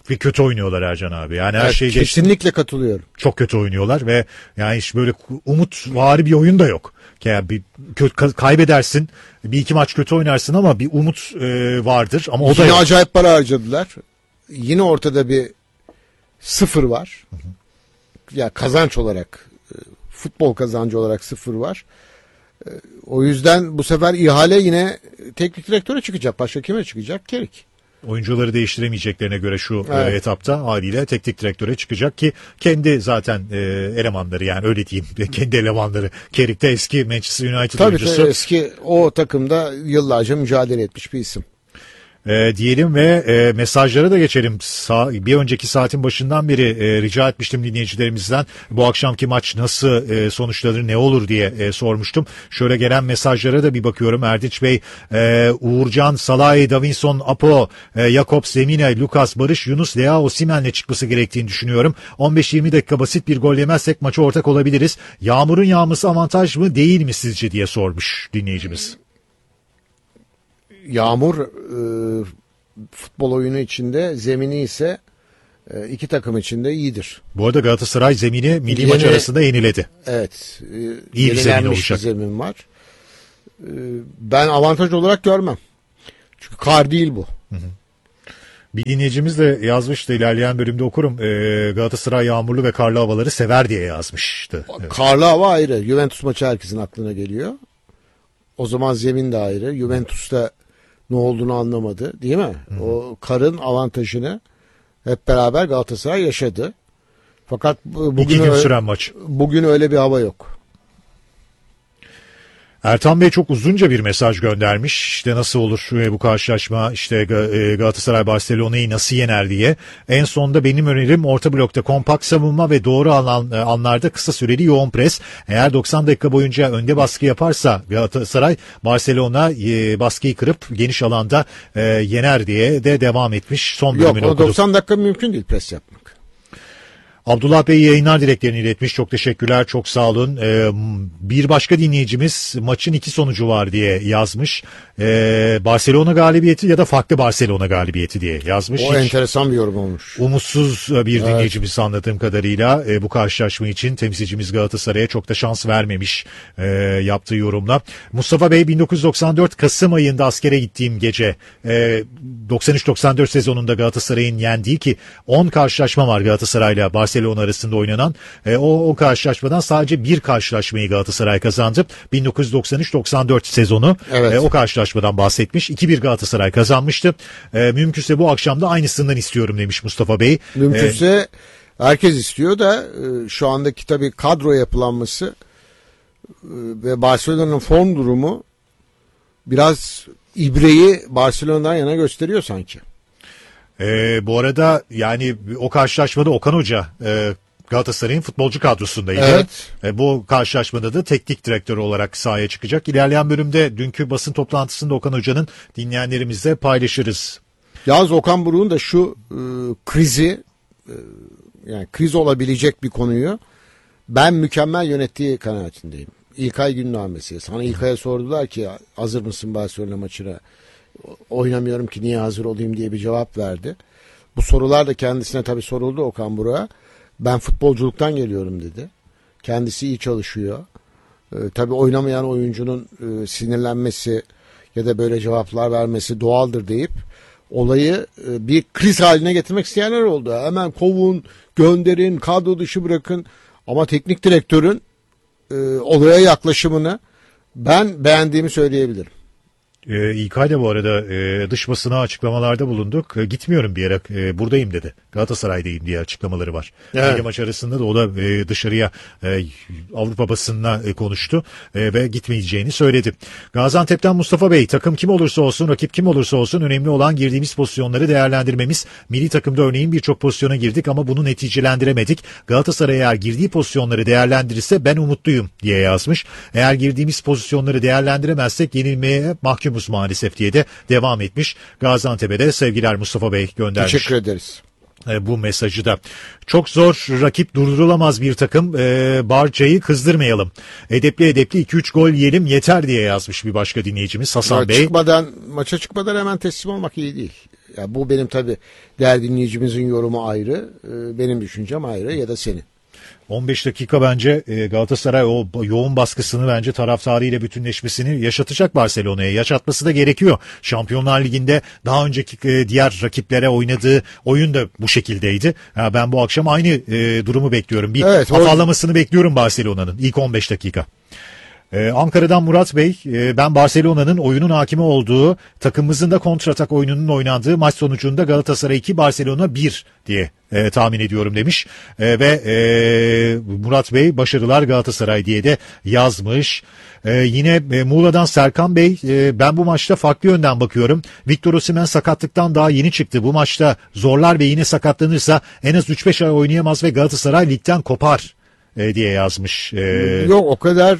Ve kötü oynuyorlar Ercan abi. Yani her Evet, şeyi geçtim. kesinlikle katılıyorum. Çok kötü oynuyorlar ve yani hiç böyle umutvari bir oyun da yok. Yani kaybedersin, bir iki maç kötü oynarsın ama bir umut vardır ama o da Yine yok. acayip para harcadılar. Yine ortada bir sıfır var. Ya kazanç olarak, futbol kazancı olarak sıfır var. O yüzden bu sefer ihale yine teknik direktöre çıkacak. Başka kime çıkacak? Kerik. Oyuncuları değiştiremeyeceklerine göre şu Evet. etapta haliyle teknik direktöre çıkacak ki kendi zaten elemanları, yani öyle diyeyim, kendi elemanları. Carrick de eski Manchester United Tabii oyuncusu. eski o takımda yıllarca mücadele etmiş bir isim. Diyelim ve mesajlara da geçelim. Bir önceki saatin başından beri rica etmiştim dinleyicilerimizden bu akşamki maç nasıl sonuçlanır, ne olur diye sormuştum. Şöyle gelen mesajlara da bir bakıyorum. Erdinç Bey, Uğurcan, Salah'ı, Davinson, Apo, Jakobs, Zemine, Lucas, Barış, Yunus, Leao, Osimhen'le çıkması gerektiğini düşünüyorum. 15-20 dakika basit bir gol yemezsek maça ortak olabiliriz. Yağmurun yağması avantaj mı değil mi sizce diye sormuş dinleyicimiz. Yağmur futbol oyunu içinde, zemini ise iki takım içinde iyidir. Bu arada Galatasaray zemini milli Yeni- maç arasında yeniledi. Evet. İyi bir zemin yenilenmiş olacak. bir zemin var. Ben avantaj olarak görmem. Çünkü kar değil bu. Bir dinleyicimiz de yazmıştı, ilerleyen bölümde okurum. Galatasaray yağmurlu ve karlı havaları sever diye yazmıştı. Evet. Karlı hava ayrı. Juventus maçı herkesin aklına geliyor. O zaman zemin de ayrı. Juventus'ta ne olduğunu anlamadı, değil mi? O karın avantajını hep beraber Galatasaray yaşadı. Fakat 2 bugün gün süren maç. bugün öyle bir hava yok. Ertan Bey çok uzunca bir mesaj göndermiş. İşte nasıl olur bu karşılaşma, işte Galatasaray Barcelona'yı nasıl yener diye. En sonda benim önerim orta blokta kompakt savunma ve doğru anlarda kısa süreli yoğun pres. Eğer 90 dakika boyunca önde baskı yaparsa Galatasaray, Barcelona baskıyı kırıp geniş alanda yener diye de devam etmiş. Son Yok, bölümünü o okudum. 90 dakika mümkün değil pres yapmak. Abdullah Bey yayınlar dileklerini iletmiş. Çok teşekkürler. Çok sağ olun. Bir başka dinleyicimiz maçın 2 sonucu var diye yazmış. Barcelona galibiyeti ya da farklı Barcelona galibiyeti diye yazmış. O Hiç enteresan bir yorum olmuş. umutsuz bir dinleyicimiz anladığım kadarıyla bu karşılaşma için temsilcimiz Galatasaray'a çok da şans vermemiş yaptığı yorumla. Mustafa Bey, 1994 Kasım ayında askere gittiğim gece 93-94 sezonunda Galatasaray'ın yendiği, ki 10 karşılaşma var Galatasaray'la Barcelona arasında oynanan. O karşılaşmadan sadece bir karşılaşmayı Galatasaray kazandı. 1993-94 sezonu. Evet. O karşılaşmadan bahsetmiş. 2-1 Galatasaray kazanmıştı. Mümkünse bu akşam da aynısından istiyorum demiş Mustafa Bey. Mümkünse herkes istiyor da şu andaki tabii kadro yapılanması ve Barcelona'nın form durumu biraz ibreyi Barcelona'dan yana gösteriyor sanki. Bu arada yani o karşılaşmada Okan Hoca Galatasaray'ın futbolcu kadrosundaydı. Evet. Bu karşılaşmada da teknik direktör olarak sahaya çıkacak. İlerleyen bölümde dünkü basın toplantısında Okan Hoca'nın dinleyenlerimizle paylaşırız. Yalnız Okan Buruk'un da şu krizi, yani kriz olabilecek bir konuyu ben mükemmel yönettiği kanaatindeyim. İlkay Gündamesi. Sana İlkay'a sordular ki hazır mısın Barcelona maçına? Oynamıyorum ki niye hazır olayım diye bir cevap verdi. Bu sorular da kendisine tabii soruldu Okan Buruk'a. Ben futbolculuktan geliyorum dedi. Kendisi iyi çalışıyor. Tabii oynamayan oyuncunun sinirlenmesi ya da böyle cevaplar vermesi doğaldır deyip olayı bir kriz haline getirmek isteyenler oldu. Hemen kovun, gönderin, kadro dışı bırakın. Ama teknik direktörün olaya yaklaşımını ben beğendiğimi söyleyebilirim. İlkay da bu arada dış basına açıklamalarda bulunduk. Gitmiyorum bir yere, buradayım dedi. Galatasaray'dayım diye açıklamaları var. Evet. Bir maç arasında da o da dışarıya Avrupa basınına konuştu ve gitmeyeceğini söyledi. Gaziantep'ten Mustafa Bey, takım kim olursa olsun, rakip kim olursa olsun önemli olan girdiğimiz pozisyonları değerlendirmemiz. Milli takımda örneğin birçok pozisyona girdik ama bunu neticelendiremedik. Galatasaray eğer girdiği pozisyonları değerlendirirse ben umutluyum diye yazmış. Eğer girdiğimiz pozisyonları değerlendiremezsek yenilmeye mahkumuz maalesef diye de devam etmiş. Gaziantep'e de sevgiler Mustafa Bey göndermiş. Teşekkür ederiz. Bu mesajı da. Çok zor rakip, durdurulamaz bir takım. Barça'yı kızdırmayalım. Edepli 2-3 gol yiyelim yeter diye yazmış bir başka dinleyicimiz Hasan Bey. Maça çıkmadan hemen teslim olmak iyi değil. Ya bu benim tabii değerli dinleyicimizin yorumu ayrı, benim düşüncem ayrı ya da senin. 15 dakika bence Galatasaray o yoğun baskısını bence taraftarıyla bütünleşmesini yaşatacak Barcelona'ya. Yaşatması da gerekiyor. Şampiyonlar Ligi'nde daha önceki diğer rakiplere oynadığı oyun da bu şekildeydi. Ben bu akşam aynı durumu bekliyorum. Bir Evet, afallamasını bekliyorum Barcelona'nın ilk 15 dakika. Ankara'dan Murat Bey, ben Barcelona'nın oyunun hakimi olduğu, takımımızın da kontratak oyununun oynandığı maç sonucunda Galatasaray 2, Barcelona 1 diye tahmin ediyorum demiş. Ve Murat Bey başarılar Galatasaray diye de yazmış. Yine Muğla'dan Serkan Bey, ben bu maçta farklı yönden bakıyorum. Victor Osimhen sakatlıktan daha yeni çıktı. Bu maçta zorlar ve yine sakatlanırsa en az 3-5 ay oynayamaz ve Galatasaray ligden kopar diye yazmış. Yok o kadar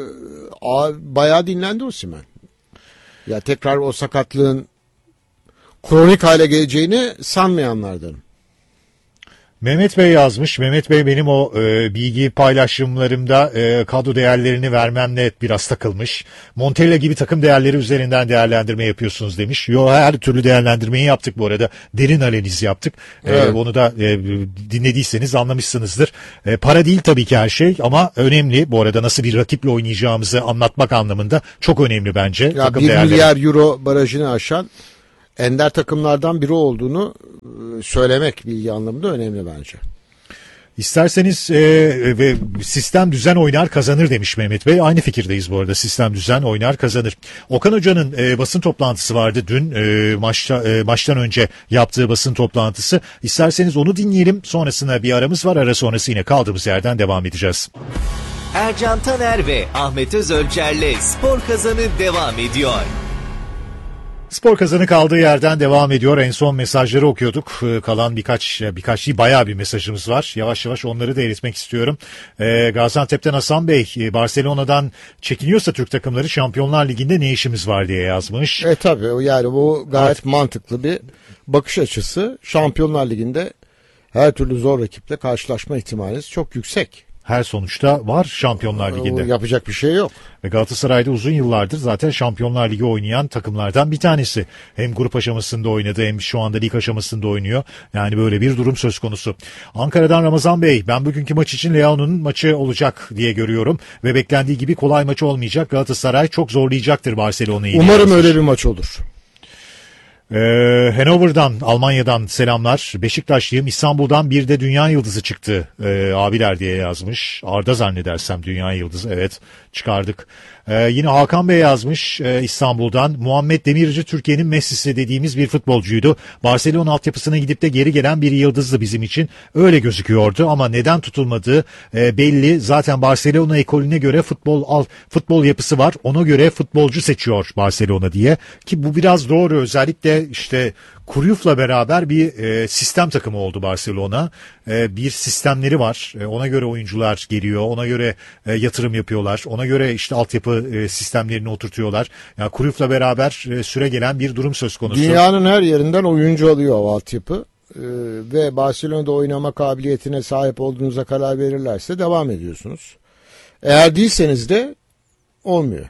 bayağı dinlendi Osimhen. Ya tekrar o sakatlığın kronik hale geleceğini sanmayanlardanım. Mehmet Bey yazmış. Mehmet Bey benim o bilgi paylaşımlarımda kadro değerlerini vermemle biraz takılmış. Montella gibi takım değerleri üzerinden değerlendirme yapıyorsunuz demiş. Yo, her türlü değerlendirmeyi yaptık bu arada. Derin analiz yaptık. Evet. Onu da dinlediyseniz anlamışsınızdır. Para değil tabii ki her şey ama önemli. Bu arada nasıl bir rakiple oynayacağımızı anlatmak anlamında çok önemli bence. Ya Takım 1 değerleri. milyar euro barajını aşan ender takımlardan biri olduğunu söylemek bilgi anlamında önemli bence. İsterseniz ve sistem düzen oynar kazanır demiş Mehmet Bey. Aynı fikirdeyiz bu arada. Sistem düzen oynar kazanır. Okan Hoca'nın basın toplantısı vardı dün maçtan önce yaptığı basın toplantısı. İsterseniz onu dinleyelim. Sonrasında bir aramız var. Ara sonrası yine kaldığımız yerden devam edeceğiz. Ercan Taner ve Ahmet Özölçer'le Spor Kazanı devam ediyor. Spor Kazanı kaldığı yerden devam ediyor. En son mesajları okuyorduk. Kalan birkaç değil bayağı bir mesajımız var. Yavaş yavaş onları da eritmek istiyorum. Gaziantep'ten Hasan Bey, Barcelona'dan çekiniyorsa Türk takımları Şampiyonlar Ligi'nde ne işimiz var diye yazmış. Tabii yani bu gayet mantıklı bir bakış açısı. Şampiyonlar Ligi'nde her türlü zor rakiple karşılaşma ihtimaliniz çok yüksek. Her sonuçta var Şampiyonlar Ligi'nde. Yapacak bir şey yok. Ve Galatasaray'da uzun yıllardır zaten Şampiyonlar Ligi oynayan takımlardan bir tanesi. Hem grup aşamasında oynadı hem şu anda lig aşamasında oynuyor. Yani böyle bir durum söz konusu. Ankara'dan Ramazan Bey, ben bugünkü maç için Leao'nun maçı olacak diye görüyorum. Ve beklendiği gibi kolay maçı olmayacak. Galatasaray çok zorlayacaktır Barcelona'yı. Umarım öyle bir maç olur. Hannover'dan, Almanya'dan selamlar. Beşiktaşlıyım. İstanbul'dan bir de dünya yıldızı çıktı abiler diye yazmış. Arda zannedersem dünya yıldızı. Evet, çıkardık. Yine Hakan Bey yazmış İstanbul'dan. Muhammed Demirci Türkiye'nin Messi'si dediğimiz bir futbolcuydu. Barcelona altyapısına gidip de geri gelen bir yıldızdı bizim için. Öyle gözüküyordu ama neden tutulmadığı belli. Zaten Barcelona ekolüne göre futbol yapısı var. Ona göre futbolcu seçiyor Barcelona diye. Ki bu biraz doğru. Özellikle işte Cruyff'la beraber bir sistem takımı oldu Barcelona. Bir sistemleri var. Ona göre oyuncular geliyor. Ona göre yatırım yapıyorlar. Ona göre işte altyapı sistemlerini oturtuyorlar. Yani Cruyff'la beraber süre gelen bir durum söz konusu. Dünyanın her yerinden oyuncu alıyor o altyapı. Ve Barcelona'da oynama kabiliyetine sahip olduğunuza karar verirlerse devam ediyorsunuz. Eğer değilseniz de olmuyor.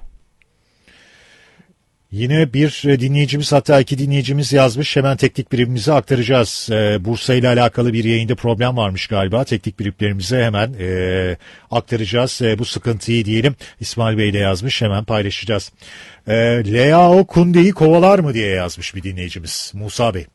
Yine bir dinleyicimiz, hatta iki dinleyicimiz yazmış. Hemen teknik birimimize aktaracağız. Bursa ile alakalı bir yayında problem varmış galiba. Teknik birimlerimize hemen aktaracağız. Bu sıkıntıyı diyelim. İsmail Bey de yazmış. Hemen paylaşacağız. Leao Kunde'yi kovalar mı diye yazmış bir dinleyicimiz. Musa Bey.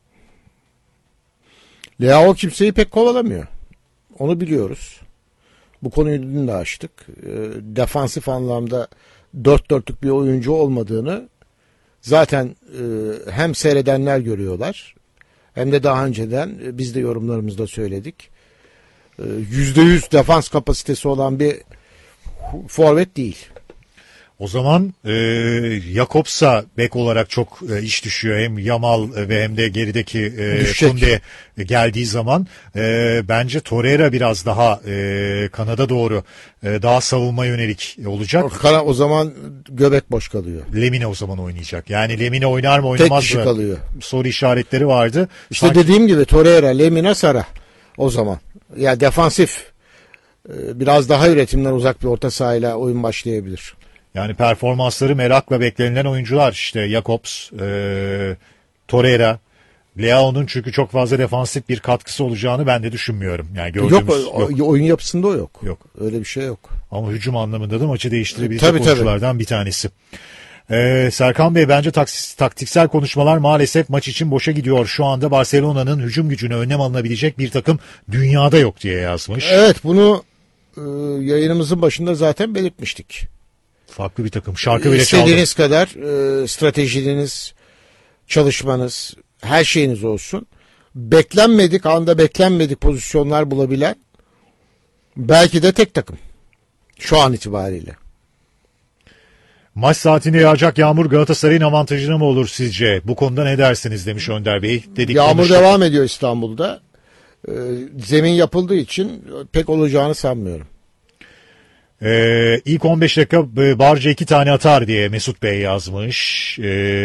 Leao kimseyi pek kovalamıyor. Onu biliyoruz. Bu konuyu dün de açtık. Defansif anlamda dört dörtlük bir oyuncu olmadığını zaten hem seyredenler görüyorlar hem de daha önceden biz de yorumlarımızda söyledik. %100 defans kapasitesi olan bir forvet değil. O zaman Jakobs'a bek olarak çok iş düşüyor. Hem Yamal ve hem de gerideki Kunde geldiği zaman bence Torreira biraz daha kanada doğru daha savunma yönelik olacak. O zaman göbek boş kalıyor. Lemine o zaman oynayacak. Yani Lemine oynar mı oynamaz Tek kişi mı? kalıyor. Soru işaretleri vardı. İşte dediğim gibi Torreira, Lemine, Sara o zaman. Yani defansif biraz daha üretimden uzak bir orta sahayla oyun başlayabilir. Yani performansları merakla beklenilen oyuncular işte Jakobs, Torreira, Leao'nun çünkü çok fazla defansif bir katkısı olacağını ben de düşünmüyorum. Yani gördüğümüz Yok, oyun yapısında o yok. Yok. Öyle bir şey yok. Ama hücum anlamında da maçı değiştirebilecek Tabii. oyunculardan bir tanesi. Serkan Bey, bence taktiksel konuşmalar maalesef maç için boşa gidiyor. Şu anda Barcelona'nın hücum gücüne önlem alınabilecek bir takım dünyada yok diye yazmış. Evet, bunu yayınımızın başında zaten belirtmiştik. Farklı bir takım. Şarkı bile çaldı. İstediğiniz kadar stratejiniz, çalışmanız, her şeyiniz olsun. Beklenmedik anda beklenmedik pozisyonlar bulabilen belki de tek takım. Şu an itibariyle. Maç saatinde yağacak yağmur Galatasaray'ın avantajına mı olur sizce? Bu konuda ne dersiniz demiş Önder Bey. Yağmur devam ediyor İstanbul'da. Zemin yapıldığı için pek olacağını sanmıyorum. İlk 15 dakika Barca 2 tane atar diye Mesut Bey yazmış.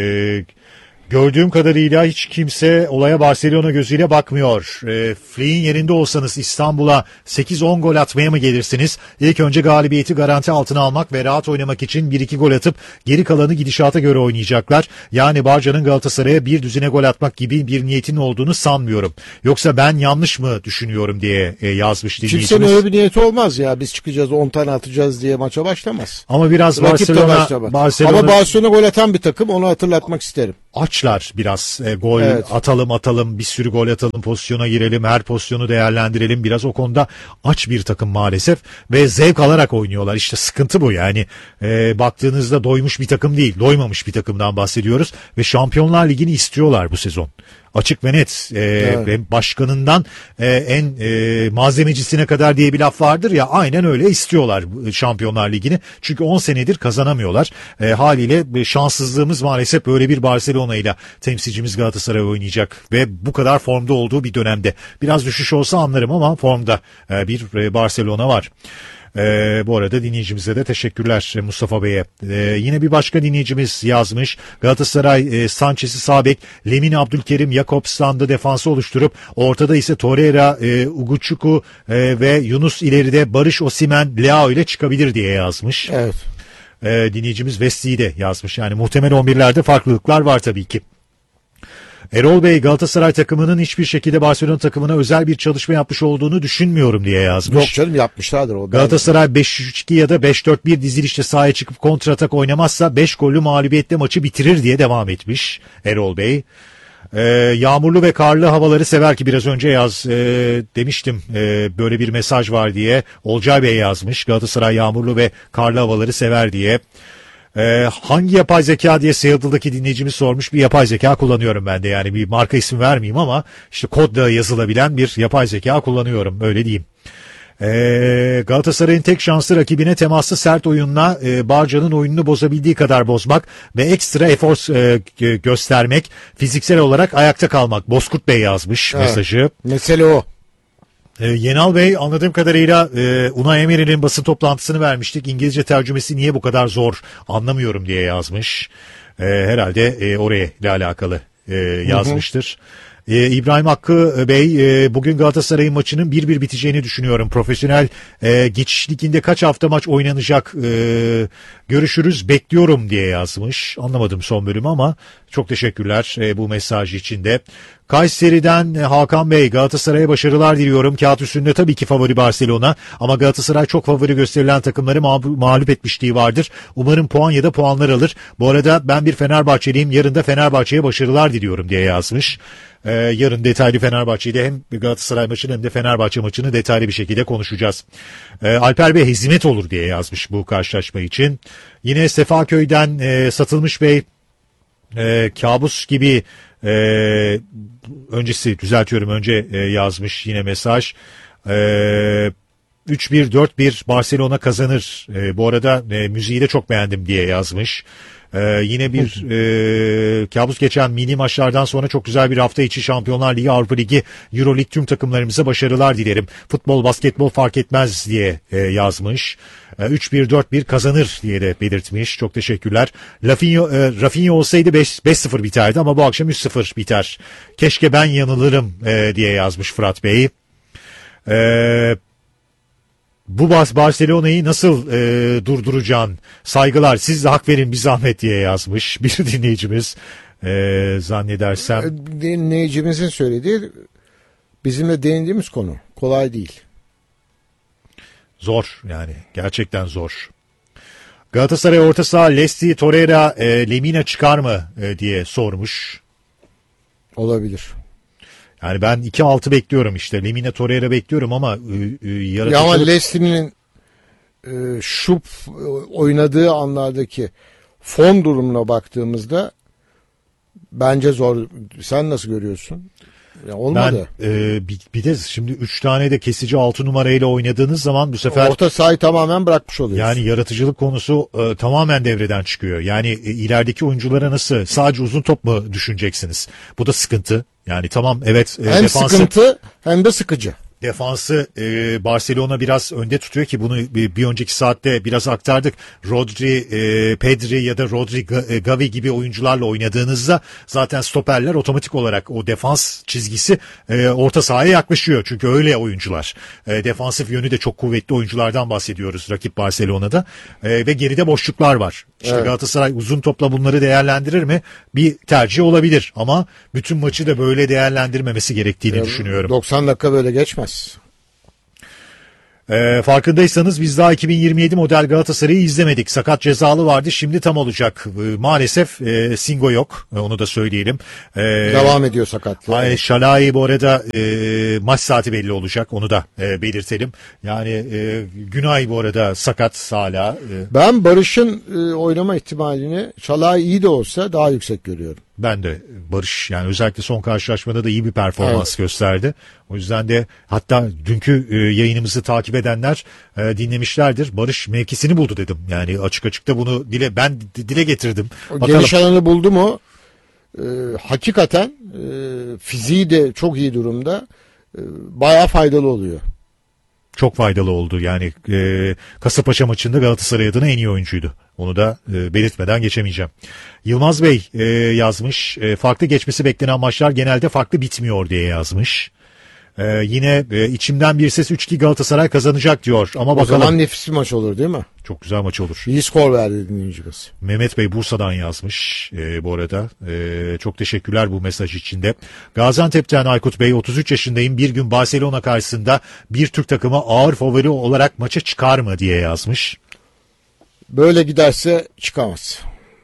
Gördüğüm kadarıyla hiç kimse olaya Barcelona gözüyle bakmıyor. Flick'in yerinde olsanız İstanbul'a 8-10 gol atmaya mı gelirsiniz? İlk önce galibiyeti garanti altına almak ve rahat oynamak için 1-2 gol atıp geri kalanı gidişata göre oynayacaklar. Yani Barca'nın Galatasaray'a bir düzine gol atmak gibi bir niyetin olduğunu sanmıyorum. Yoksa ben yanlış mı düşünüyorum diye yazmış dinleyicimiz. Kimsenin öyle bir niyeti olmaz ya. Biz çıkacağız 10 tane atacağız diye maça başlamaz. Ama biraz Rakip de Barcelona... Ama Barcelona gol atan bir takım, onu hatırlatmak isterim. Açlar biraz gol evet. atalım bir sürü gol atalım, pozisyona girelim, her pozisyonu değerlendirelim, biraz o konuda aç bir takım maalesef ve zevk alarak oynuyorlar. İşte sıkıntı bu yani. Baktığınızda doymuş bir takım değil, doymamış bir takımdan bahsediyoruz ve Şampiyonlar Ligi'ni istiyorlar bu sezon. Açık ve net. Evet. Ve başkanından en malzemecisine kadar diye bir laf vardır ya, aynen öyle istiyorlar Şampiyonlar Ligi'ni. Çünkü 10 senedir kazanamıyorlar. Haliyle şanssızlığımız maalesef böyle bir Barcelona ile temsilcimiz Galatasaray oynayacak ve bu kadar formda olduğu bir dönemde. Biraz düşüş olsa anlarım ama formda bir Barcelona var. Bu arada dinleyicimize de teşekkürler Mustafa Bey'e. Yine bir başka dinleyicimiz yazmış. Galatasaray Sanchez'i sağ bek, Lemine, Abdülkerim, Jakobs'tan da defansı oluşturup ortada ise Torreira, Uguçuku ve Yunus, ileride Barış, Osimhen, Leao ile çıkabilir diye yazmış. Evet. Dinleyicimiz Vesti'yi de yazmış. Yani muhtemel 11'lerde farklılıklar var tabii ki. Erol Bey, Galatasaray takımının hiçbir şekilde Barcelona takımına özel bir çalışma yapmış olduğunu düşünmüyorum diye yazmış. Yok canım, yapmışlardır o. Galatasaray 5-3-2 ya da 5-4-1 dizilişte sahaya çıkıp kontratak oynamazsa 5 gollü mağlubiyetle maçı bitirir diye devam etmiş Erol Bey. Yağmurlu ve karlı havaları sever ki biraz önce demiştim böyle bir mesaj var diye. Olcay Bey yazmış, Galatasaray yağmurlu ve karlı havaları sever diye. Hangi yapay zeka diye Seattle'daki dinleyicimiz sormuş. Bir yapay zeka kullanıyorum ben de, yani bir marka ismi vermeyeyim ama işte kodla yazılabilen bir yapay zeka kullanıyorum, öyle diyeyim. Galatasaray'ın tek şansı rakibine temaslı sert oyunla Barca'nın oyununu bozabildiği kadar bozmak ve ekstra efor göstermek, fiziksel olarak ayakta kalmak. Bozkurt Bey yazmış mesajı. Mesele o. Yenal Bey, anladığım kadarıyla Unai Emery'nin basın toplantısını vermiştik. İngilizce tercümesi niye bu kadar zor anlamıyorum diye yazmış. Herhalde oraya ile alakalı yazmıştır. İbrahim Hakkı Bey, bugün Galatasaray'ın maçının 1-1 biteceğini düşünüyorum. Profesyonel geçiş liginde kaç hafta maç oynanacak, görüşürüz bekliyorum diye yazmış. Anlamadım son bölümü ama çok teşekkürler bu mesaj için de. Kayseri'den Hakan Bey, Galatasaray'a başarılar diliyorum. Kağıt üstünde tabii ki favori Barcelona ama Galatasaray çok favori gösterilen takımları mağlup etmişliği vardır. Umarım puan ya da puanlar alır. Bu arada ben bir Fenerbahçeliyim. Yarın da Fenerbahçe'ye başarılar diliyorum diye yazmış. Yarın detaylı Fenerbahçe'yle hem Galatasaray maçını hem de Fenerbahçe maçını detaylı bir şekilde konuşacağız. Alper Bey, hizmet olur diye yazmış bu karşılaşma için. Yine Sefaköy'den Satılmış Bey, kabus gibi önce yazmış yine mesaj. 3-1-4-1 Barcelona kazanır. Bu arada müziği de çok beğendim diye yazmış. Yine bir kabus geçen mini maçlardan sonra çok güzel bir hafta içi Şampiyonlar Ligi, Avrupa Ligi, Euro Lig tüm takımlarımıza başarılar dilerim. Futbol, basketbol fark etmez diye yazmış. 3-1-4-1 kazanır diye de belirtmiş. Çok teşekkürler. Rafinha olsaydı 5-0 biterdi ama bu akşam 3-0 biter. Keşke ben yanılırım diye yazmış Fırat Bey. Bu Barcelona'yı nasıl durduracaksın? Saygılar, siz de hak verin bir zahmet diye yazmış bir dinleyicimiz. zannedersem. Dinleyicimizin söylediği bizimle değindiğimiz konu. Kolay değil. Zor yani, gerçekten zor. Galatasaray orta saha Lesti, Torreira, Lemina çıkar mı diye sormuş. Olabilir. Yani ben 2-6 bekliyorum işte. Lemina, Torreira bekliyorum ama yaratıcılık... Ya ama Leslie'nin şu oynadığı anlardaki form durumuna baktığımızda bence zor. Sen nasıl görüyorsun? Ya olmadı. Ben bir de şimdi 3 tane de kesici 6 numarayla oynadığınız zaman bu sefer... Orta sahayı tamamen bırakmış oluyorsun. Yani yaratıcılık konusu tamamen devreden çıkıyor. Yani ilerideki oyunculara nasıl, sadece uzun top mu düşüneceksiniz? Bu da sıkıntı. Yani tamam, evet, hem sıkıntı hem de sıkıcı. Defansı Barcelona biraz önde tutuyor ki bunu bir önceki saatte biraz aktardık. Rodri, Pedri ya da Rodri, Gavi gibi oyuncularla oynadığınızda zaten stoperler otomatik olarak o defans çizgisi orta sahaya yaklaşıyor. Çünkü öyle oyuncular. Defansif yönü de çok kuvvetli oyunculardan bahsediyoruz rakip Barcelona'da. Ve geride boşluklar var. İşte evet. Galatasaray uzun topla bunları değerlendirir mi? Bir tercih olabilir ama bütün maçı da böyle değerlendirmemesi gerektiğini düşünüyorum. 90 dakika böyle geçmez. Farkındaysanız biz daha 2027 model Galatasaray'ı izlemedik. Sakat cezalı vardı, şimdi tam olacak. Maalesef Singo yok, onu da söyleyelim. Devam ediyor sakatlığı. Şalai bu arada maç saati belli olacak, onu da belirtelim. Yani Günay bu arada sakat hala. Ben Barış'ın oynama ihtimalini Şalai iyi de olsa daha yüksek görüyorum. Ben de Barış, yani özellikle son karşılaşmada da iyi bir performans gösterdi. O yüzden de hatta dünkü yayınımızı takip edenler dinlemişlerdir. Barış mevkisini buldu dedim. Yani açık açık da bunu ben dile getirdim. Bakalım. Geniş alanı buldu mu? Hakikaten fiziği de çok iyi durumda. Bayağı faydalı oluyor. Çok faydalı oldu. Yani Kasımpaşa maçında Galatasaray adına en iyi oyuncuydu. Onu da belirtmeden geçemeyeceğim. Yılmaz Bey yazmış. Farklı geçmesi beklenen maçlar genelde farklı bitmiyor diye yazmış. Yine içimden bir ses 3-2 Galatasaray kazanacak diyor. Ama bakalım. O zaman nefis bir maç olur değil mi? Çok güzel maç olur. İyi skor verdi dinleyicimiz. Mehmet Bey Bursa'dan yazmış bu arada. Çok teşekkürler bu mesaj için de. Gaziantep'ten Aykut Bey, 33 yaşındayım. Bir gün Barcelona karşısında bir Türk takımı ağır favori olarak maça çıkar mı diye yazmış. Böyle giderse çıkamaz.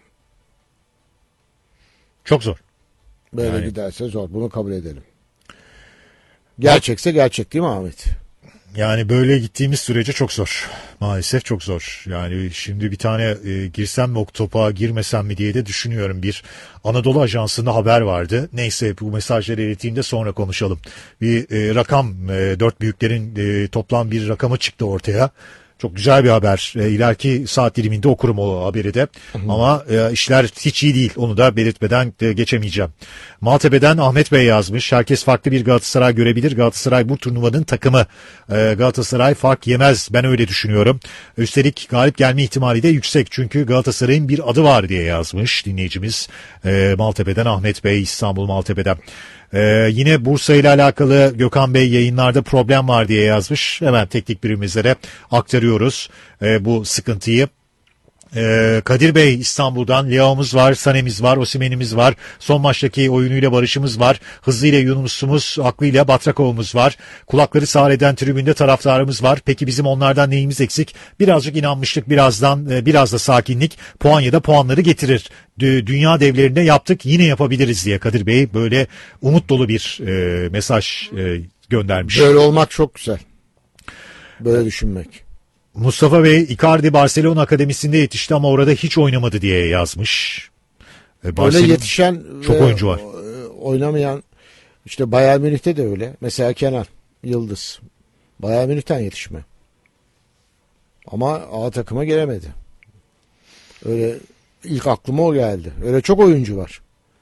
Çok zor. Böyle giderse zor. Bunu kabul edelim. Gerçekse gerçek değil mi Ahmet? Yani böyle gittiğimiz sürece çok zor. Maalesef çok zor. Yani şimdi bir tane girsem mi o topa, girmesem mi diye de düşünüyorum. Bir Anadolu Ajansı'nda haber vardı. Neyse, bu mesajları ileteyim de sonra konuşalım. Bir rakam, dört büyüklerin toplam bir rakamı çıktı ortaya. Çok güzel bir haber. İleriki saat diliminde okurum o haberi de. Ama işler hiç iyi değil. Onu da belirtmeden geçemeyeceğim. Maltepe'den Ahmet Bey yazmış. Herkes farklı bir Galatasaray görebilir. Galatasaray bu turnuvanın takımı. Galatasaray fark yemez. Ben öyle düşünüyorum. Üstelik galip gelme ihtimali de yüksek. Çünkü Galatasaray'ın bir adı var diye yazmış dinleyicimiz. Maltepe'den Ahmet Bey, İstanbul Maltepe'den. Yine Bursa ile alakalı Gökhan Bey yayınlarda problem var diye yazmış. Hemen teknik birimizlere aktarıyoruz bu sıkıntıyı. Kadir Bey İstanbul'dan, Leao'muz var, Sané'miz var, Osimhen'imiz var, son maçtaki oyunuyla Barış'ımız var, hızıyla Yunus'umuz, aklıyla Batrakov'umuz var, kulakları sağır eden tribünde taraftarımız var. Peki bizim onlardan neyimiz eksik? Birazcık inanmışlık, biraz da sakinlik puan ya da puanları getirir. Dünya devlerinde yaptık, yine yapabiliriz diye Kadir Bey böyle umut dolu bir mesaj göndermiş. Böyle olmak çok güzel. Böyle düşünmek. Mustafa Bey, Icardi Barcelona Akademisi'nde yetişti ama orada hiç oynamadı diye yazmış. Öyle yetişen çok oyuncu var. Oynamayan, işte Bayern Münih'te de öyle. Mesela Kenan Yıldız. Bayern Münih'ten yetişme. Ama A takıma gelemedi. Öyle ilk aklıma o geldi. Öyle çok oyuncu var.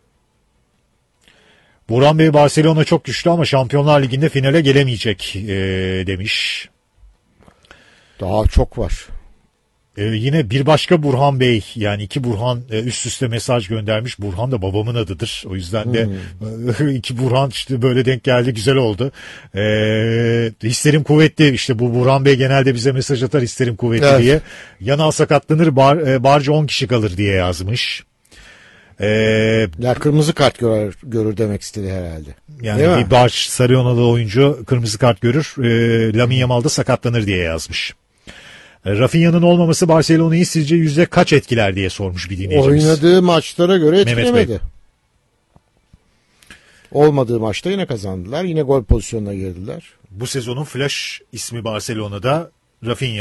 Burhan Bey, Barcelona çok güçlü ama Şampiyonlar Ligi'nde finale gelemeyecek demiş. Daha çok var. Yine bir başka Burhan Bey, yani iki Burhan üst üste mesaj göndermiş. Burhan da babamın adıdır. O yüzden de iki Burhan işte böyle denk geldi, güzel oldu. Hislerim kuvvetli, işte bu Burhan Bey genelde bize mesaj atar hislerim kuvvetli diye. Yanal sakatlanır, barca 10 kişi kalır diye yazmış. Ya kırmızı kart görür demek istedi herhalde. Değil Yani mi? bir Barcelonalı oyuncu kırmızı kart görür, Lamine Yamal da sakatlanır diye yazmış. Rafinha'nın olmaması Barcelona'yı sizce yüzde kaç etkiler diye sormuş bir dinleyicimiz. Oynadığı maçlara göre Mehmet Bey. etkilemedi. Olmadığı maçta yine kazandılar. Yine gol pozisyonuna girdiler. Bu sezonun flash ismi Barcelona'da Rafinha.